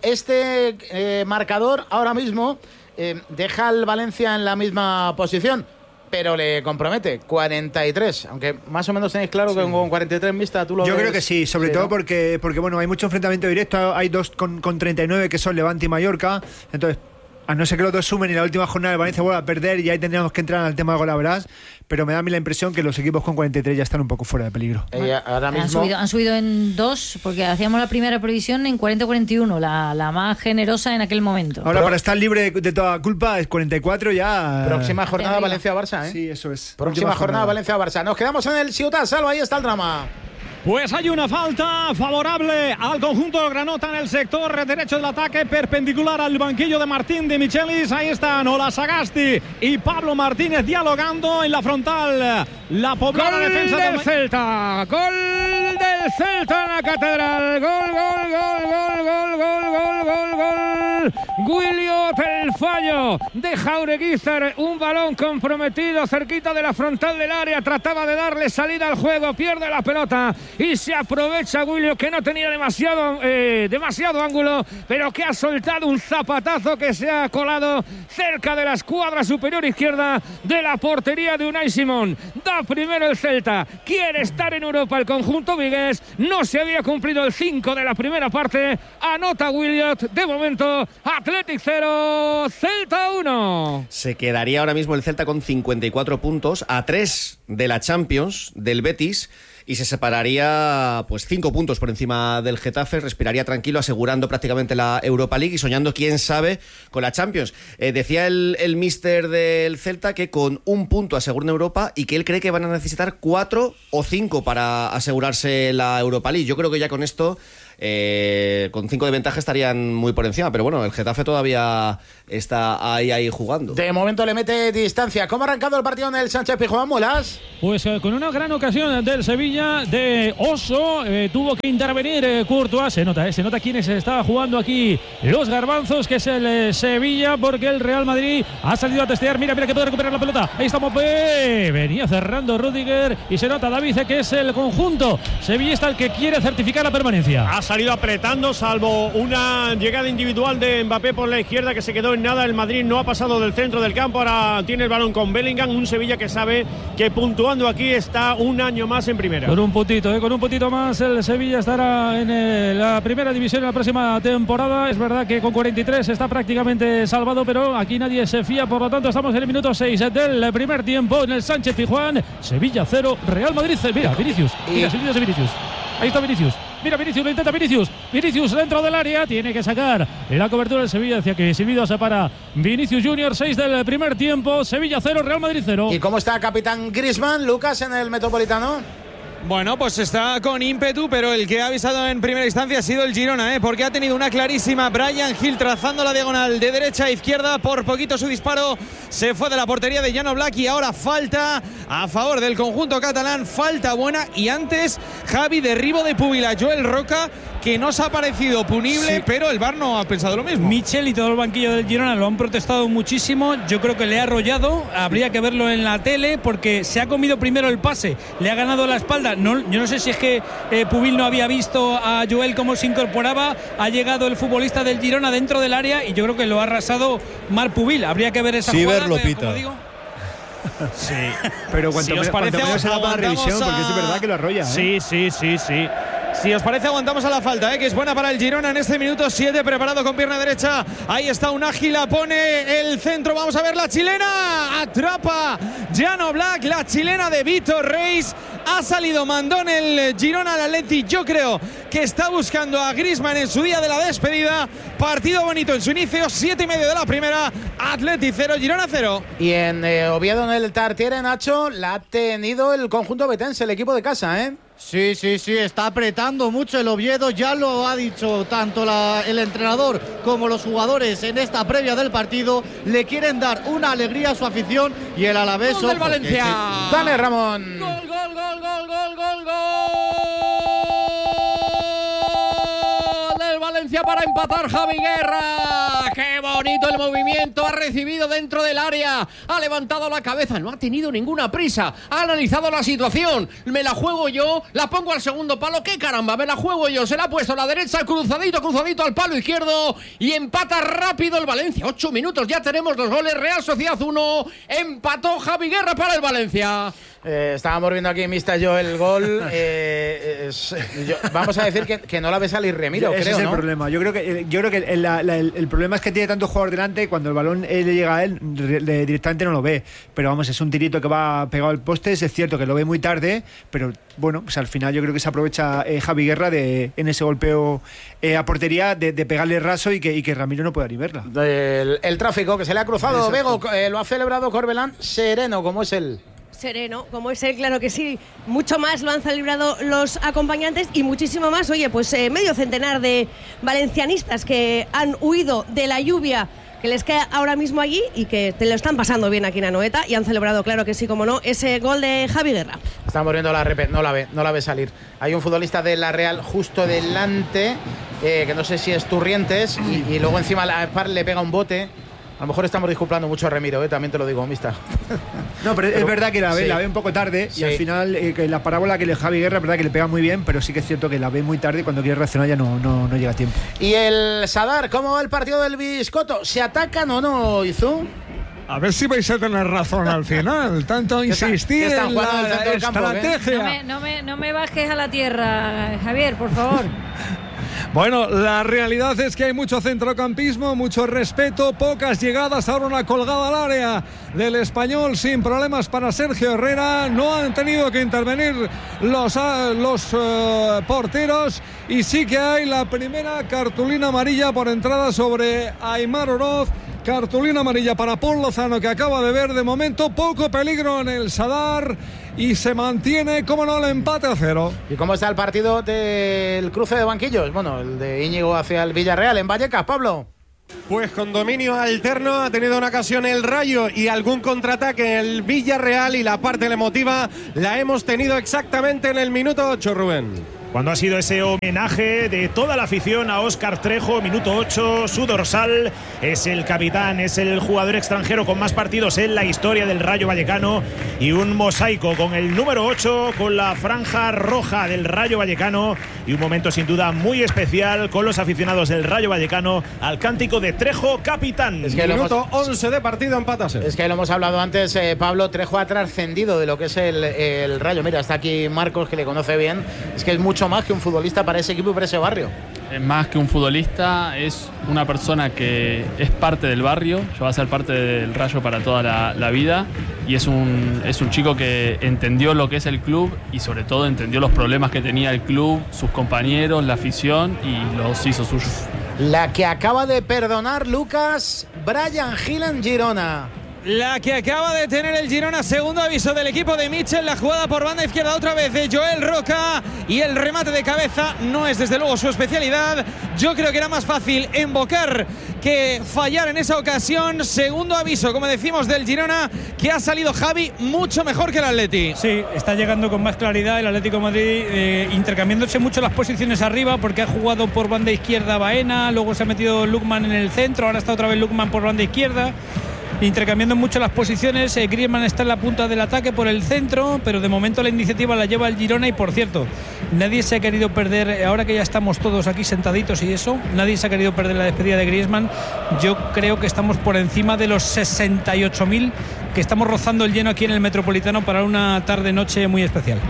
este marcador ahora mismo deja al Valencia en la misma posición, pero le compromete 43, aunque más o menos tenéis claro que con 43 Mista tú lo Yo ves. creo que sí, sobre todo porque bueno, hay mucho enfrentamiento directo, hay dos con 39 que son Levante y Mallorca, entonces a no ser que los dos sumen y la última jornada de Valencia vuelva a perder y ahí tendríamos que entrar al tema de golaveras, pero me da a mí la impresión que los equipos con 43 ya están un poco fuera de peligro. Ahora mismo han subido en 2, porque hacíamos la primera previsión en 40-41, la más generosa en aquel momento. Ahora para estar libre de toda culpa es 44 ya. Próxima jornada Valencia-Barça, ¿eh? Sí, eso es. Próxima jornada Valencia-Barça. Nos quedamos en el Ciutat, Salva, ahí está el drama. Pues hay una falta favorable al conjunto del Granota en el sector derecho del ataque, perpendicular al banquillo de Martín de Michelis. Ahí están Ola Sagasti y Pablo Martínez dialogando en la frontal. La poblada Gol defensa del Celta. Gol del Celta en la Catedral. Gol, gol, gol, gol, gol, gol, gol, gol, gol. lateral. Williot, el fallo de Jaureguizar, un balón comprometido cerquita de la frontal del área, trataba de darle salida al juego, pierde la pelota y se aprovecha Williot, que no tenía demasiado ángulo, pero que ha soltado un zapatazo que se ha colado cerca de la escuadra superior izquierda de la portería de Unai Simón. Da primero el Celta, quiere estar en Europa el conjunto vigués, no se había cumplido el 5 de la primera parte, anota Williot, de momento Athletic 0, Celta 1. Se quedaría ahora mismo el Celta con 54 puntos, a 3 de la Champions, del Betis, y se separaría pues 5 puntos por encima del Getafe, respiraría tranquilo, asegurando prácticamente la Europa League y soñando, quién sabe, con la Champions. Decía el míster del Celta que con un punto aseguran Europa y que él cree que van a necesitar 4 o 5 para asegurarse la Europa League. Yo creo que ya con esto, con 5 de ventaja estarían muy por encima, pero bueno, el Getafe todavía está ahí jugando. De momento le mete distancia. ¿Cómo ha arrancado el partido en el Sánchez-Pizjuán, Molas? Pues con una gran ocasión del Sevilla, de Oso, tuvo que intervenir Courtois. Se nota quiénes estaba jugando aquí los garbanzos, que es el Sevilla, porque el Real Madrid ha salido a testear. Mira que puede recuperar la pelota. Ahí estamos, venía cerrando Rüdiger y se nota, David, que es el conjunto sevillista el que quiere certificar la permanencia. Ha salido apretando, salvo una llegada individual de Mbappé por la izquierda que se quedó en nada. El Madrid no ha pasado del centro del campo, ahora tiene el balón con Bellingham, un Sevilla que sabe que puntuando aquí está un año más en primera. Con un puntito más el Sevilla estará en la primera división en la próxima temporada. Es verdad que con 43 está prácticamente salvado, pero aquí nadie se fía, por lo tanto estamos en el minuto 6 del primer tiempo en el Sánchez-Pizjuán. Sevilla 0, Real Madrid 0. Mira, Vinicius, mira, Silvio de Vinicius. Ahí está Vinicius. Mira, Vinicius, lo intenta Vinicius. Vinicius dentro del área. Tiene que sacar la cobertura del Sevilla. Decía que Silvio separa Vinicius Junior. 6 del primer tiempo. Sevilla 0, Real Madrid 0. ¿Y cómo está capitán Griezmann, Lucas, en el Metropolitano? Bueno, pues está con ímpetu, pero el que ha avisado en primera instancia ha sido el Girona, porque ha tenido una clarísima. Brian Hill trazando la diagonal de derecha a izquierda, por poquito su disparo se fue de la portería de Jan Oblak y ahora falta a favor del conjunto catalán, falta buena, y antes Javi, derribo de Púbila, Joel Roca, que no se ha parecido punible, sí, pero el VAR no ha pensado lo mismo. Michel y todo el banquillo del Girona lo han protestado muchísimo. Yo creo que le ha arrollado, habría que verlo en la tele, porque se ha comido primero el pase, le ha ganado la espalda. No, yo no sé si es que Pubil no había visto a Joel cómo se incorporaba, ha llegado el futbolista del Girona dentro del área y yo creo que lo ha arrasado Marc Pubil. Habría que ver esa jugada, lo pita. Como digo. Sí, pero cuanto si os parece, menos se da para la revisión, porque es verdad que lo arrolla. Sí. Si os parece, aguantamos a la falta, que es buena para el Girona en este minuto 7, preparado con pierna derecha. Ahí está un ágil, pone el centro. Vamos a ver la chilena. Atrapa Jan Oblak, la chilena de Vitor Reis. Ha salido mandón el Girona al Atleti. Yo creo que está buscando a Griezmann en su día de la despedida. Partido bonito en su inicio, 7:30 de la primera. Atleti 0, Girona 0. Y en Oviedo, en el Tartiere, Nacho, la ha tenido el conjunto betense, el equipo de casa, ¿eh? Sí, está apretando mucho el Oviedo, ya lo ha dicho tanto el entrenador como los jugadores en esta previa del partido. Le quieren dar una alegría a su afición y el Alavés. ¡Gol del Valencia! Sí. Dale, Ramón. ¡Gol! Del Valencia para empatar Javi Guerra. ¡Qué bonito el movimiento! Ha recibido dentro del área, ha levantado la cabeza, no ha tenido ninguna prisa, ha analizado la situación. Me la juego yo, la pongo al segundo palo. ¡Qué caramba! Me la juego yo. Se la ha puesto a la derecha, cruzadito al palo izquierdo y empata rápido el Valencia. 8 minutos, ya tenemos los goles. Real Sociedad 1, empató Javi Guerra para el Valencia. Estábamos viendo aquí en vista yo el gol. Vamos a decir que no la ve salir Remiro, ese creo, es el ¿no? problema. Yo creo que el problema es que tiene tanto jugador delante, cuando el balón le llega a él, directamente no lo ve. Pero vamos, es un tirito que va pegado al poste. Es cierto que lo ve muy tarde, pero bueno, pues al final yo creo que se aprovecha Javi Guerra en ese golpeo a portería de pegarle raso y que Ramiro no pueda ni verla. El tráfico que se le ha cruzado. Exacto. Bego, lo ha celebrado Corbelán sereno, como es él. Sereno, como es él, claro que sí. Mucho más lo han celebrado los acompañantes y muchísimo más. Oye, pues medio centenar de valencianistas que han huido de la lluvia que les queda ahora mismo allí y que te lo están pasando bien aquí en Anoeta y han celebrado, claro que sí, como no, ese gol de Javi Guerra. Estamos viendo la repet, no la ve salir. Hay un futbolista de la Real justo delante que no sé si es Turrientes, y luego encima la Spar le pega un bote. A lo mejor estamos disculpando mucho a Remiro, también te lo digo, mista. No, pero es verdad que la ve un poco tarde, y al final que la parábola que le Javi Guerra, es verdad que le pega muy bien, pero sí que es cierto que la ve muy tarde y cuando quiere reaccionar ya no llega a tiempo. Y el Sadar, ¿cómo va el partido del Biscotto? ¿Se atacan o no, Izu? A ver si vais a tener razón al final. Tanto insistir en la estrategia. No me bajes a la tierra, Javier, por favor. Bueno, la realidad es que hay mucho centrocampismo, mucho respeto, pocas llegadas, ahora una colgada al área del Español sin problemas para Sergio Herrera. No han tenido que intervenir los porteros, y sí que hay la primera cartulina amarilla por entrada sobre Aimar Oroz. Cartulina amarilla para Paul Lozano, que acaba de ver de momento poco peligro en el Sadar, y se mantiene, como no, el empate a 0. ¿Y cómo está el partido del cruce de banquillos? Bueno, el de Íñigo hacia el Villarreal en Vallecas, Pablo. Pues con dominio alterno ha tenido una ocasión el Rayo y algún contraataque en el Villarreal, y la parte emotiva la hemos tenido exactamente en el minuto 8, Rubén. Cuando ha sido ese homenaje de toda la afición a Óscar Trejo, minuto 8, su dorsal, es el capitán, es el jugador extranjero con más partidos en la historia del Rayo Vallecano, y un mosaico con el número 8, con la franja roja del Rayo Vallecano, y un momento sin duda muy especial con los aficionados del Rayo Vallecano al cántico de Trejo, capitán. Es que minuto 11 de partido, empatase. Es que lo hemos hablado antes, Pablo. Trejo ha trascendido de lo que es el Rayo. Mira, está aquí Marcos, que le conoce bien. Es que es mucho más que un futbolista para ese equipo y para ese barrio. Es más que un futbolista, es una persona que es parte del barrio, ya va a ser parte del Rayo para toda la vida, y es un chico que entendió lo que es el club y sobre todo entendió los problemas que tenía el club, sus compañeros, la afición, y los hizo suyos. La que acaba de perdonar, Lucas, Bryan Gil en Girona. La que acaba de tener el Girona, segundo aviso del equipo de Mitchell, la jugada por banda izquierda otra vez de Joel Roca, y el remate de cabeza no es desde luego su especialidad. Yo creo que era más fácil embocar que fallar en esa ocasión. Segundo aviso, como decimos, del Girona, que ha salido Javi mucho mejor que el Atleti. Sí, está llegando con más claridad el Atlético de Madrid, intercambiándose mucho las posiciones arriba, porque ha jugado por banda izquierda Baena, luego se ha metido Lukman en el centro, ahora está otra vez Lukman por banda izquierda, intercambiando mucho las posiciones. Griezmann está en la punta del ataque por el centro, pero de momento la iniciativa la lleva el Girona. Y por cierto, nadie se ha querido perder, ahora que ya estamos todos aquí sentaditos y eso, nadie se ha querido perder la despedida de Griezmann. Yo creo que estamos por encima de los 68.000, que estamos rozando el lleno aquí en el Metropolitano para una tarde-noche muy especial.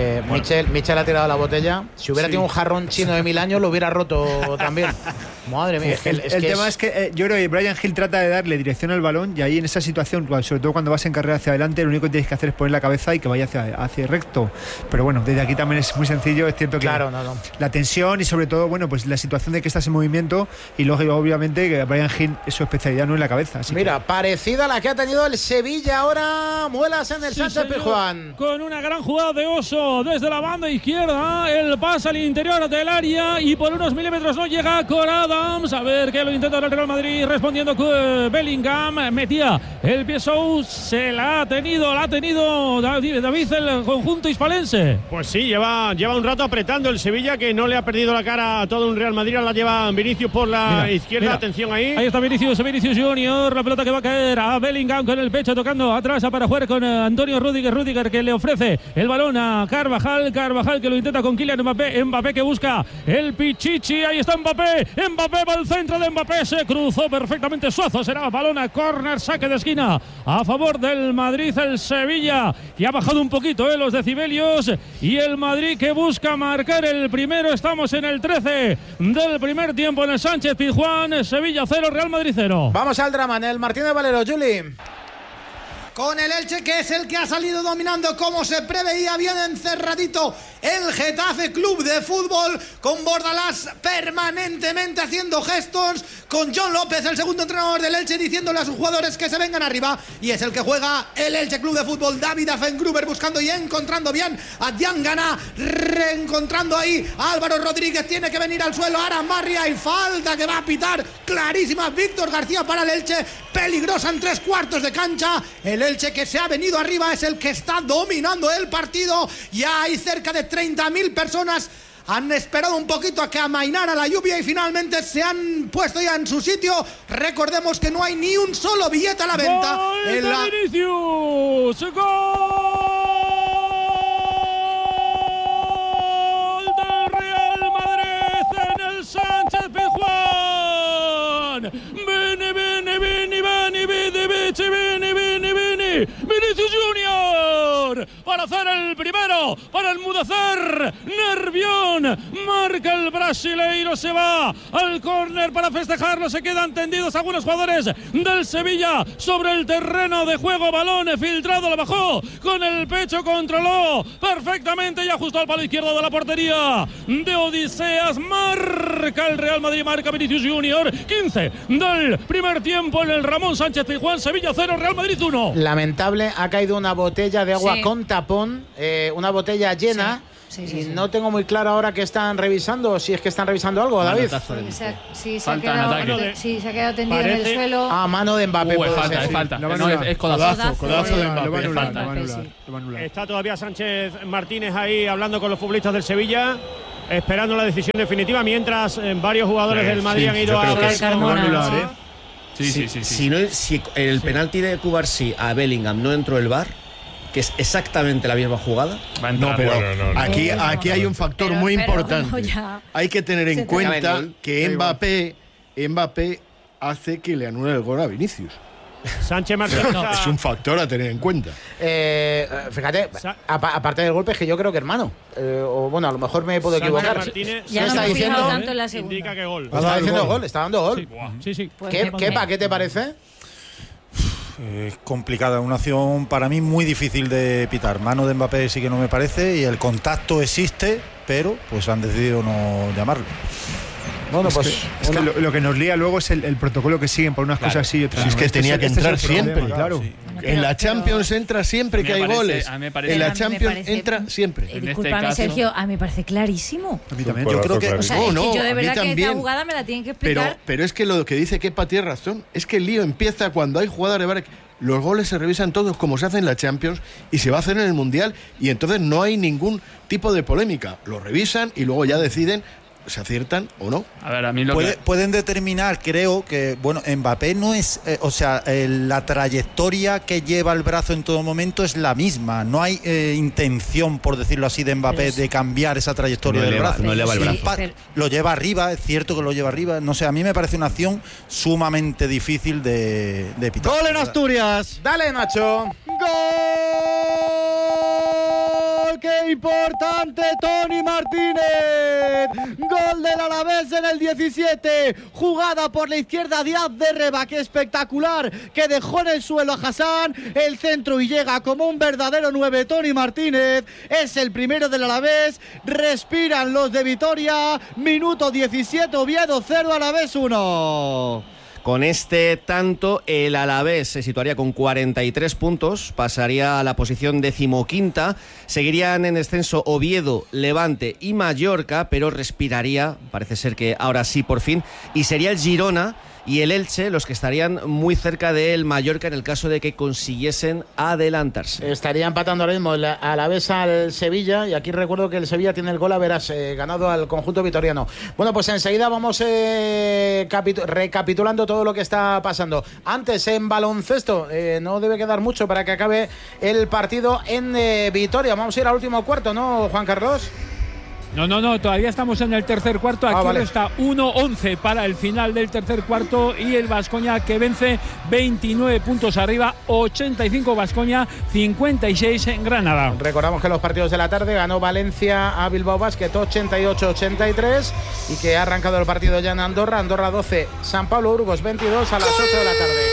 Michel ha tirado la botella. Si hubiera tenido un jarrón chino de 1000 años, lo hubiera roto también. Madre mía. El tema es que yo creo que Bryan Gil trata de darle dirección al balón, y ahí en esa situación, sobre todo cuando vas en carrera hacia adelante, lo único que tienes que hacer es poner la cabeza y que vaya hacia recto. Pero bueno, desde aquí también es muy sencillo. Es cierto que la tensión y sobre todo, bueno, pues la situación de que estás en movimiento, y luego obviamente que Bryan Gil, su especialidad no es la cabeza. Mira, parecida a la que ha tenido el Sevilla ahora, Muelas en el Sánchez Pizjuán. Con una gran jugada de Oso desde la banda izquierda, el pase al interior del área, y por unos milímetros no llega con Adams. A ver que lo intenta el Real Madrid, respondiendo Bellingham. Metía el pie Sous, se la ha tenido David, el conjunto hispalense. Pues sí, lleva un rato apretando el Sevilla, que no le ha perdido la cara a todo un Real Madrid. La lleva Vinicius por la izquierda. Mira, atención ahí. Ahí está Vinicius Junior, la pelota que va a caer a Bellingham con el pecho, tocando atrás para jugar con Antonio Rüdiger, que le ofrece el balón a Carvajal que lo intenta con Kylian Mbappé que busca el Pichichi. Ahí está Mbappé va al centro de Mbappé, se cruzó perfectamente Suazo, será balón a córner, saque de esquina a favor del Madrid. El Sevilla, que ha bajado un poquito los decibelios, y el Madrid que busca marcar el primero. Estamos en el 13 del primer tiempo en el Sánchez Pizjuán. Sevilla 0, Real Madrid 0. Vamos al drama en el Martínez Valero, Juli. Con el Elche, que es el que ha salido dominando como se preveía, bien encerradito el Getafe Club de Fútbol, con Bordalás permanentemente haciendo gestos, con John López, el segundo entrenador del Elche, diciéndole a sus jugadores que se vengan arriba, y es el que juega el Elche Club de Fútbol. David Afengruber buscando y encontrando bien a Diangana, reencontrando ahí a Álvaro Rodríguez, tiene que venir al suelo Aran Barria, y falta que va a pitar clarísima Víctor García para el Elche, peligrosa en 3/4 de cancha. El Elche, que se ha venido arriba, es el que está dominando el partido. Ya hay cerca de 30.000 personas han esperado un poquito a que amainara la lluvia y finalmente se han puesto ya en su sitio. Recordemos que no hay ni un solo billete a la venta. ¡Gol de Vinicius! ¡Gol! Vinicius Junior para hacer el primero, para enmudecer. Nervión marca el brasileiro, se va al córner para festejarlo. Se quedan tendidos algunos jugadores del Sevilla sobre el terreno de juego. Balón filtrado, lo bajó con el pecho, controló perfectamente y ajustó al palo izquierdo de la portería de Odiseas. Marca el Real Madrid, marca Vinicius Junior. 15 del primer tiempo en el Ramón Sánchez Pizjuán. Sevilla 0, Real Madrid 1. Lamentable, ha caído una botella de agua con tapón, una botella llena. Sí. No tengo muy claro ahora que están revisando, si es que están revisando algo, David. Sí, se ha quedado tendido en el suelo. Mano de Mbappé. Es falta. Es codazo de Mbappé. Es falta. Está todavía Sánchez Martínez ahí hablando con los futbolistas del Sevilla, esperando la decisión definitiva, mientras varios jugadores del Madrid han ido a hablar con Si el penalti de Cubarsí a Bellingham no entró el VAR, que es exactamente la misma jugada. No, pero aquí hay un factor muy importante. Hay que tener en cuenta que Mbappé hace que le anule el gol a Vinicius. Sánchez Martínez es un factor a tener en cuenta. Fíjate, aparte del golpe, es que yo creo que hermano. O bueno, a lo mejor me puedo equivocar. Ya no me he fijado tanto en la segunda. Indica que gol. Está diciendo gol, está dando gol. Sí. ¿Qué te parece? Es complicada, una acción para mí muy difícil de pitar. Mano de Mbappé sí que no me parece, y el contacto existe, pero pues han decidido no llamarlo. Bueno, es que lo que nos lía luego es el protocolo que siguen por unas cosas así y otras. Es que tenía que entrar siempre, claro. Sí. En la Champions entra siempre que hay goles. En la Champions entra siempre. Discúlpame, Sergio, a mí me parece clarísimo. Yo creo que es que yo de verdad que esta jugada me la tienen que explicar. Pero es que lo que dice Kepa tiene razón. Es que el lío empieza cuando hay jugadas de VAR. Los goles se revisan todos como se hace en la Champions y se va a hacer en el Mundial, y entonces no hay ningún tipo de polémica. Lo revisan y luego ya deciden se aciertan o no. A ver, a mí pueden determinar, creo que, bueno, Mbappé no es, la trayectoria que lleva el brazo en todo momento es la misma. No hay intención, por decirlo así, de Mbappé de cambiar esa trayectoria del brazo. No eleva el brazo. Lo lleva arriba, es cierto que lo lleva arriba. No sé, a mí me parece una acción sumamente difícil de pitar. ¡Gol en Asturias! ¡Dale, Nacho! ¡Gol! ¡Qué importante, Tony Martínez! Gol del Alavés en el 17. Jugada por la izquierda de Abderreba, que espectacular, que dejó en el suelo a Hassan. El centro y llega como un verdadero 9. Tony Martínez es el primero del Alavés. Respiran los de Vitoria. Minuto 17, Oviedo 0, Alavés 1. Con este tanto, el Alavés se situaría con 43 puntos, pasaría a la posición 15ª, seguirían en descenso Oviedo, Levante y Mallorca, pero respiraría, parece ser que ahora sí por fin, y sería el Girona y el Elche los que estarían muy cerca del Mallorca en el caso de que consiguiesen adelantarse. Estaría empatando ahora mismo el Alavés al Sevilla, y aquí recuerdo que el Sevilla tiene el gol a verás ganado al conjunto vitoriano. Bueno, pues enseguida vamos recapitulando todo lo que está pasando. Antes, en baloncesto, no debe quedar mucho para que acabe el partido en Vitoria. Vamos a ir al último cuarto, ¿no, Juan Carlos? No, todavía estamos en el tercer cuarto. Aquí vale. Está 1-11 para el final del tercer cuarto, y el Baskonia que vence 29 puntos arriba, 85 Baskonia, 56 en Granada. Recordamos que los partidos de la tarde ganó Valencia a Bilbao Basket 88-83, y que ha arrancado el partido ya en Andorra 12, San Pablo Burgos 22 a las 8 de la tarde.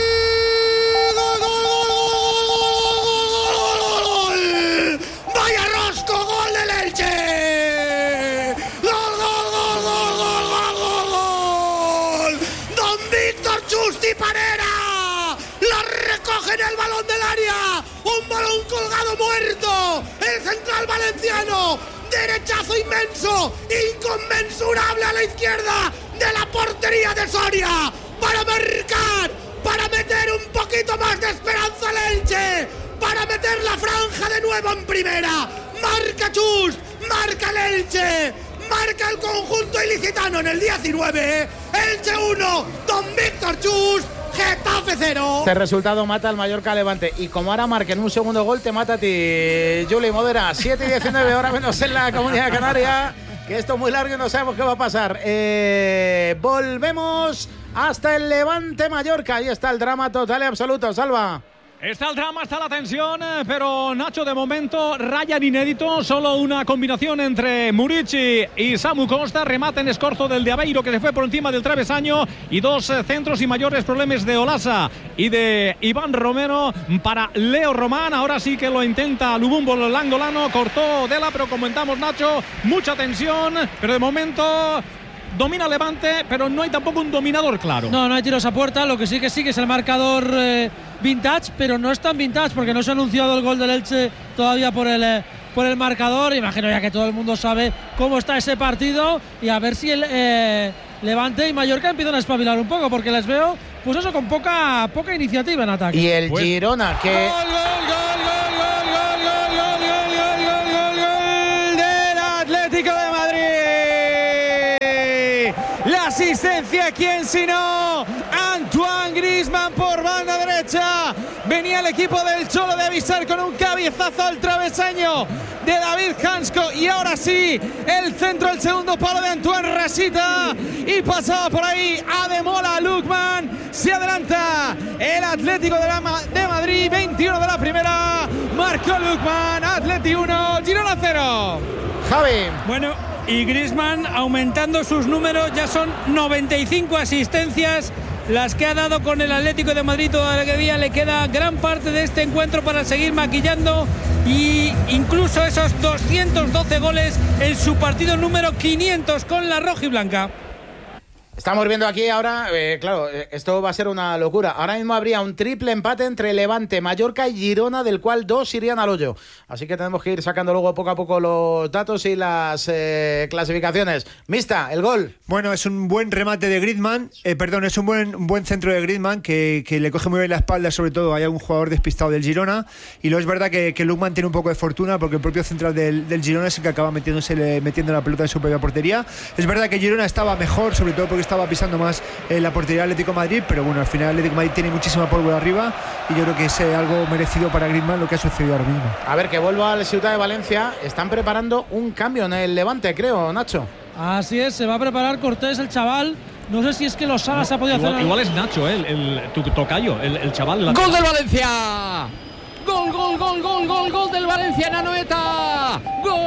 ¡Vaya rosco! ¡Gol del Elche! Justi Panera la recoge en el balón del área, un balón colgado muerto, el central valenciano, derechazo inmenso, inconmensurable a la izquierda de la portería de Soria, para marcar, para meter un poquito más de esperanza al Elche, para meter la franja de nuevo en primera. Marca Chus, marca el Elche, marca el conjunto ilicitano en el 19. Elche 1, Don Víctor Chus, Getafe 0. Este resultado mata al Mallorca Levante. Y como ahora marquen un segundo gol, te mata a ti, Juli Modera. 7:19, ahora menos en la Comunidad Canaria. Que esto es muy largo y no sabemos qué va a pasar. Volvemos hasta el Levante Mallorca. Ahí está el drama total y absoluto. Salva. Está el drama, está la tensión, pero Nacho, de momento, Ryan inédito. Solo una combinación entre Murici y Samu Costa. Remate en escorzo del de Aveiro, que se fue por encima del travesaño. Y dos centros y mayores problemas de Olasa y de Iván Romero para Leo Román. Ahora sí que lo intenta Lubumbo, el angolano. Cortó Dela, pero comentamos, Nacho, mucha tensión. Pero de momento domina Levante, pero no hay tampoco un dominador claro. No hay tiros a puerta. Lo que sí que es el marcador vintage, pero no es tan vintage porque no se ha anunciado el gol del Elche todavía por el marcador. Imagino ya que todo el mundo sabe cómo está ese partido y a ver si el Levante y Mallorca empiezan a espabilar un poco, porque les veo, pues eso, con poca iniciativa en ataque. Y el Girona que... ¡Gol del Atlético de Madrid! La asistencia, ¿quién sino? Antoine Griezmann por banda derecha. Venía el equipo del Cholo de avisar con un cabezazo al travesaño de David Hansko. Y ahora sí, el centro, el segundo palo de Antoine Rasita. Y pasaba por ahí Ademola Lukman. Se adelanta el Atlético de Madrid. 21 de la primera. Marcó Lukman. Atleti 1, Girona 0. Javi. Bueno, y Griezmann aumentando sus números. Ya son 95 asistencias las que ha dado con el Atlético de Madrid. Todavía le queda gran parte de este encuentro para seguir maquillando y incluso esos 212 goles en su partido número 500 con la rojiblanca. Estamos viendo aquí ahora, claro, esto va a ser una locura. Ahora mismo habría un triple empate entre Levante, Mallorca y Girona, del cual 2 irían al hoyo. Así que tenemos que ir sacando luego poco a poco los datos y las clasificaciones. Mista, el gol. Bueno, es un buen remate de Griezmann, es un buen centro de Griezmann que le coge muy bien la espalda, sobre todo hay un jugador despistado del Girona. Y luego es verdad que Lukman tiene un poco de fortuna porque el propio central del Girona es el que acaba metiendo la pelota en su propia portería. Es verdad que Girona estaba mejor, sobre todo porque estaba pisando más la portería del Atlético de Madrid, pero bueno, al final el Atlético de Madrid tiene muchísima pólvora arriba y yo creo que es algo merecido para Griezmann lo que ha sucedido ahora mismo. A ver, que vuelva al Ciudad de Valencia. Están preparando un cambio en el Levante, creo, Nacho. Así es, se va a preparar Cortés, el chaval. No sé si es que los Salas se ha podido hacer. Igual es Nacho, tu tocayo, el chaval. ¡Gol del Valencia! ¡Gol del Valencia en Anoeta! ¡Gol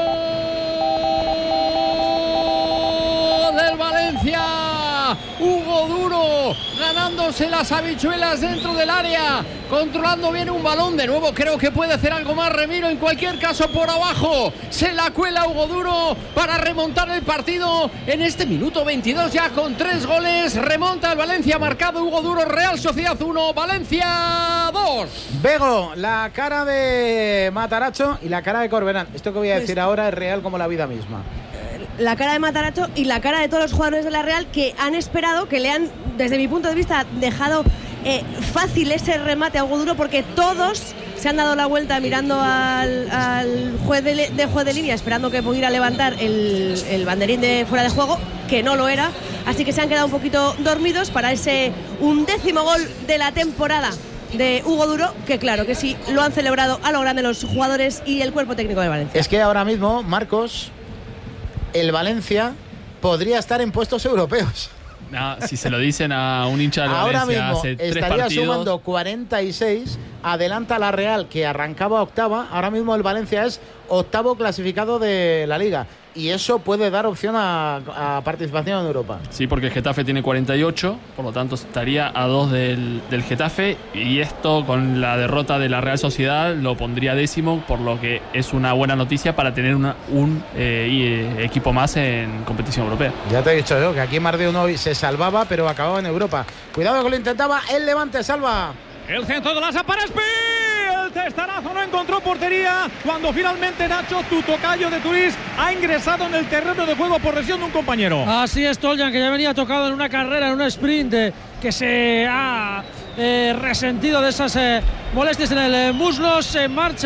del Valencia! Hugo Duro ganándose las habichuelas dentro del área, controlando bien un balón. De nuevo creo que puede hacer algo más Remiro. En cualquier caso, por abajo se la cuela Hugo Duro para remontar el partido en este minuto 22 ya con 3 goles. Remonta el Valencia, marcado Hugo Duro. Real Sociedad 1, Valencia 2. Bego, la cara de Mataracho y la cara de Corberán. Esto que voy a decir ahora es real como la vida misma. La cara de Mataracho y la cara de todos los jugadores de la Real que han esperado, que le han, desde mi punto de vista, dejado fácil ese remate a Hugo Duro, porque todos se han dado la vuelta mirando al juez de línea, esperando que pudiera levantar el banderín de fuera de juego, que no lo era, así que se han quedado un poquito dormidos para ese 11º gol de la temporada de Hugo Duro, que claro que sí, lo han celebrado a lo grande los jugadores y el cuerpo técnico de Valencia. Es que ahora mismo, Marcos, el Valencia podría estar en puestos europeos. No, si se lo dicen a un hincha del ahora Valencia mismo hace 3 estaría partidos, sumando 46, adelanta la Real, que arrancaba octava. Ahora mismo el Valencia es octavo clasificado de la Liga y eso puede dar opción a participación en Europa. Sí, porque el Getafe tiene 48, por lo tanto estaría a 2 del Getafe, y esto con la derrota de la Real Sociedad lo pondría 10º, por lo que es una buena noticia para tener un equipo más en competición europea. Ya te he dicho yo que aquí más de uno hoy se salvaba, pero acababa en Europa. Cuidado que lo intentaba el Levante, Salva. El centro de Lasa para Espi. El testarazo no encontró portería cuando finalmente Nacho, tu tocayo de Turís, ha ingresado en el terreno de juego por lesión de un compañero. Así es, Toljan, que ya venía tocado en una carrera, en un sprint, que se ha resentido de esas molestias en el muslo. Se marcha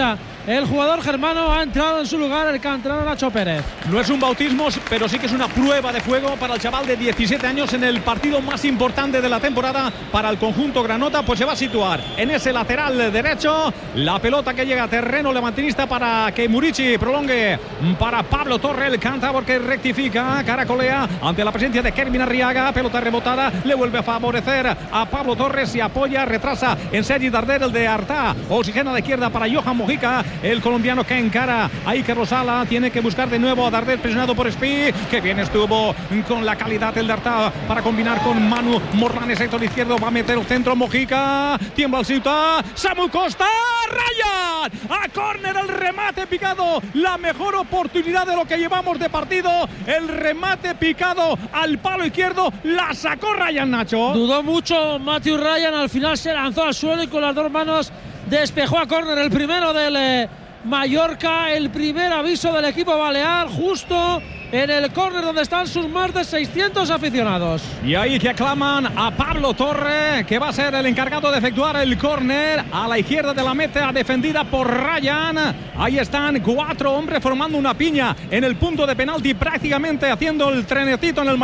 el jugador germano, ha entrado en su lugar el canterano Nacho Pérez. No es un bautismo, pero sí que es una prueba de fuego para el chaval de 17 años en el partido más importante de la temporada para el conjunto granota. Pues se va a situar en ese lateral derecho. La pelota que llega a terreno levantinista para que Murici prolongue para Pablo Torre, el cántabro que rectifica, caracolea ante la presencia de Kervin Arriaga. Pelota rebotada, le vuelve a favorecer a Pablo Torres, se apoya, retrasa en Sergi Darder, el de Artà. Oxigena de izquierda para Johan Mojica, el colombiano que encara a Iker Rosala. Tiene que buscar de nuevo a Darder, presionado por Spi, que bien estuvo con la calidad el de Artà para combinar con Manu Morlanes, sector izquierdo, va a meter el centro Mojica, tiembla el Ciutat, Samu Costa, Ryan, a córner, el remate picado, la mejor oportunidad de lo que llevamos de partido, el remate picado al palo izquierdo, la sacó Ryan, Nacho. Dudó mucho Matthew Ryan, al final se lanzó al suelo y con las dos manos despejó a córner, el primero del Mallorca, el primer aviso del equipo balear, justo en el córner donde están sus más de 600 aficionados. Y ahí que aclaman a Pablo Torre, que va a ser el encargado de efectuar el córner a la izquierda de la meta, defendida por Ryan. Ahí están 4 hombres formando una piña en el punto de penalti, prácticamente haciendo el trenecito en el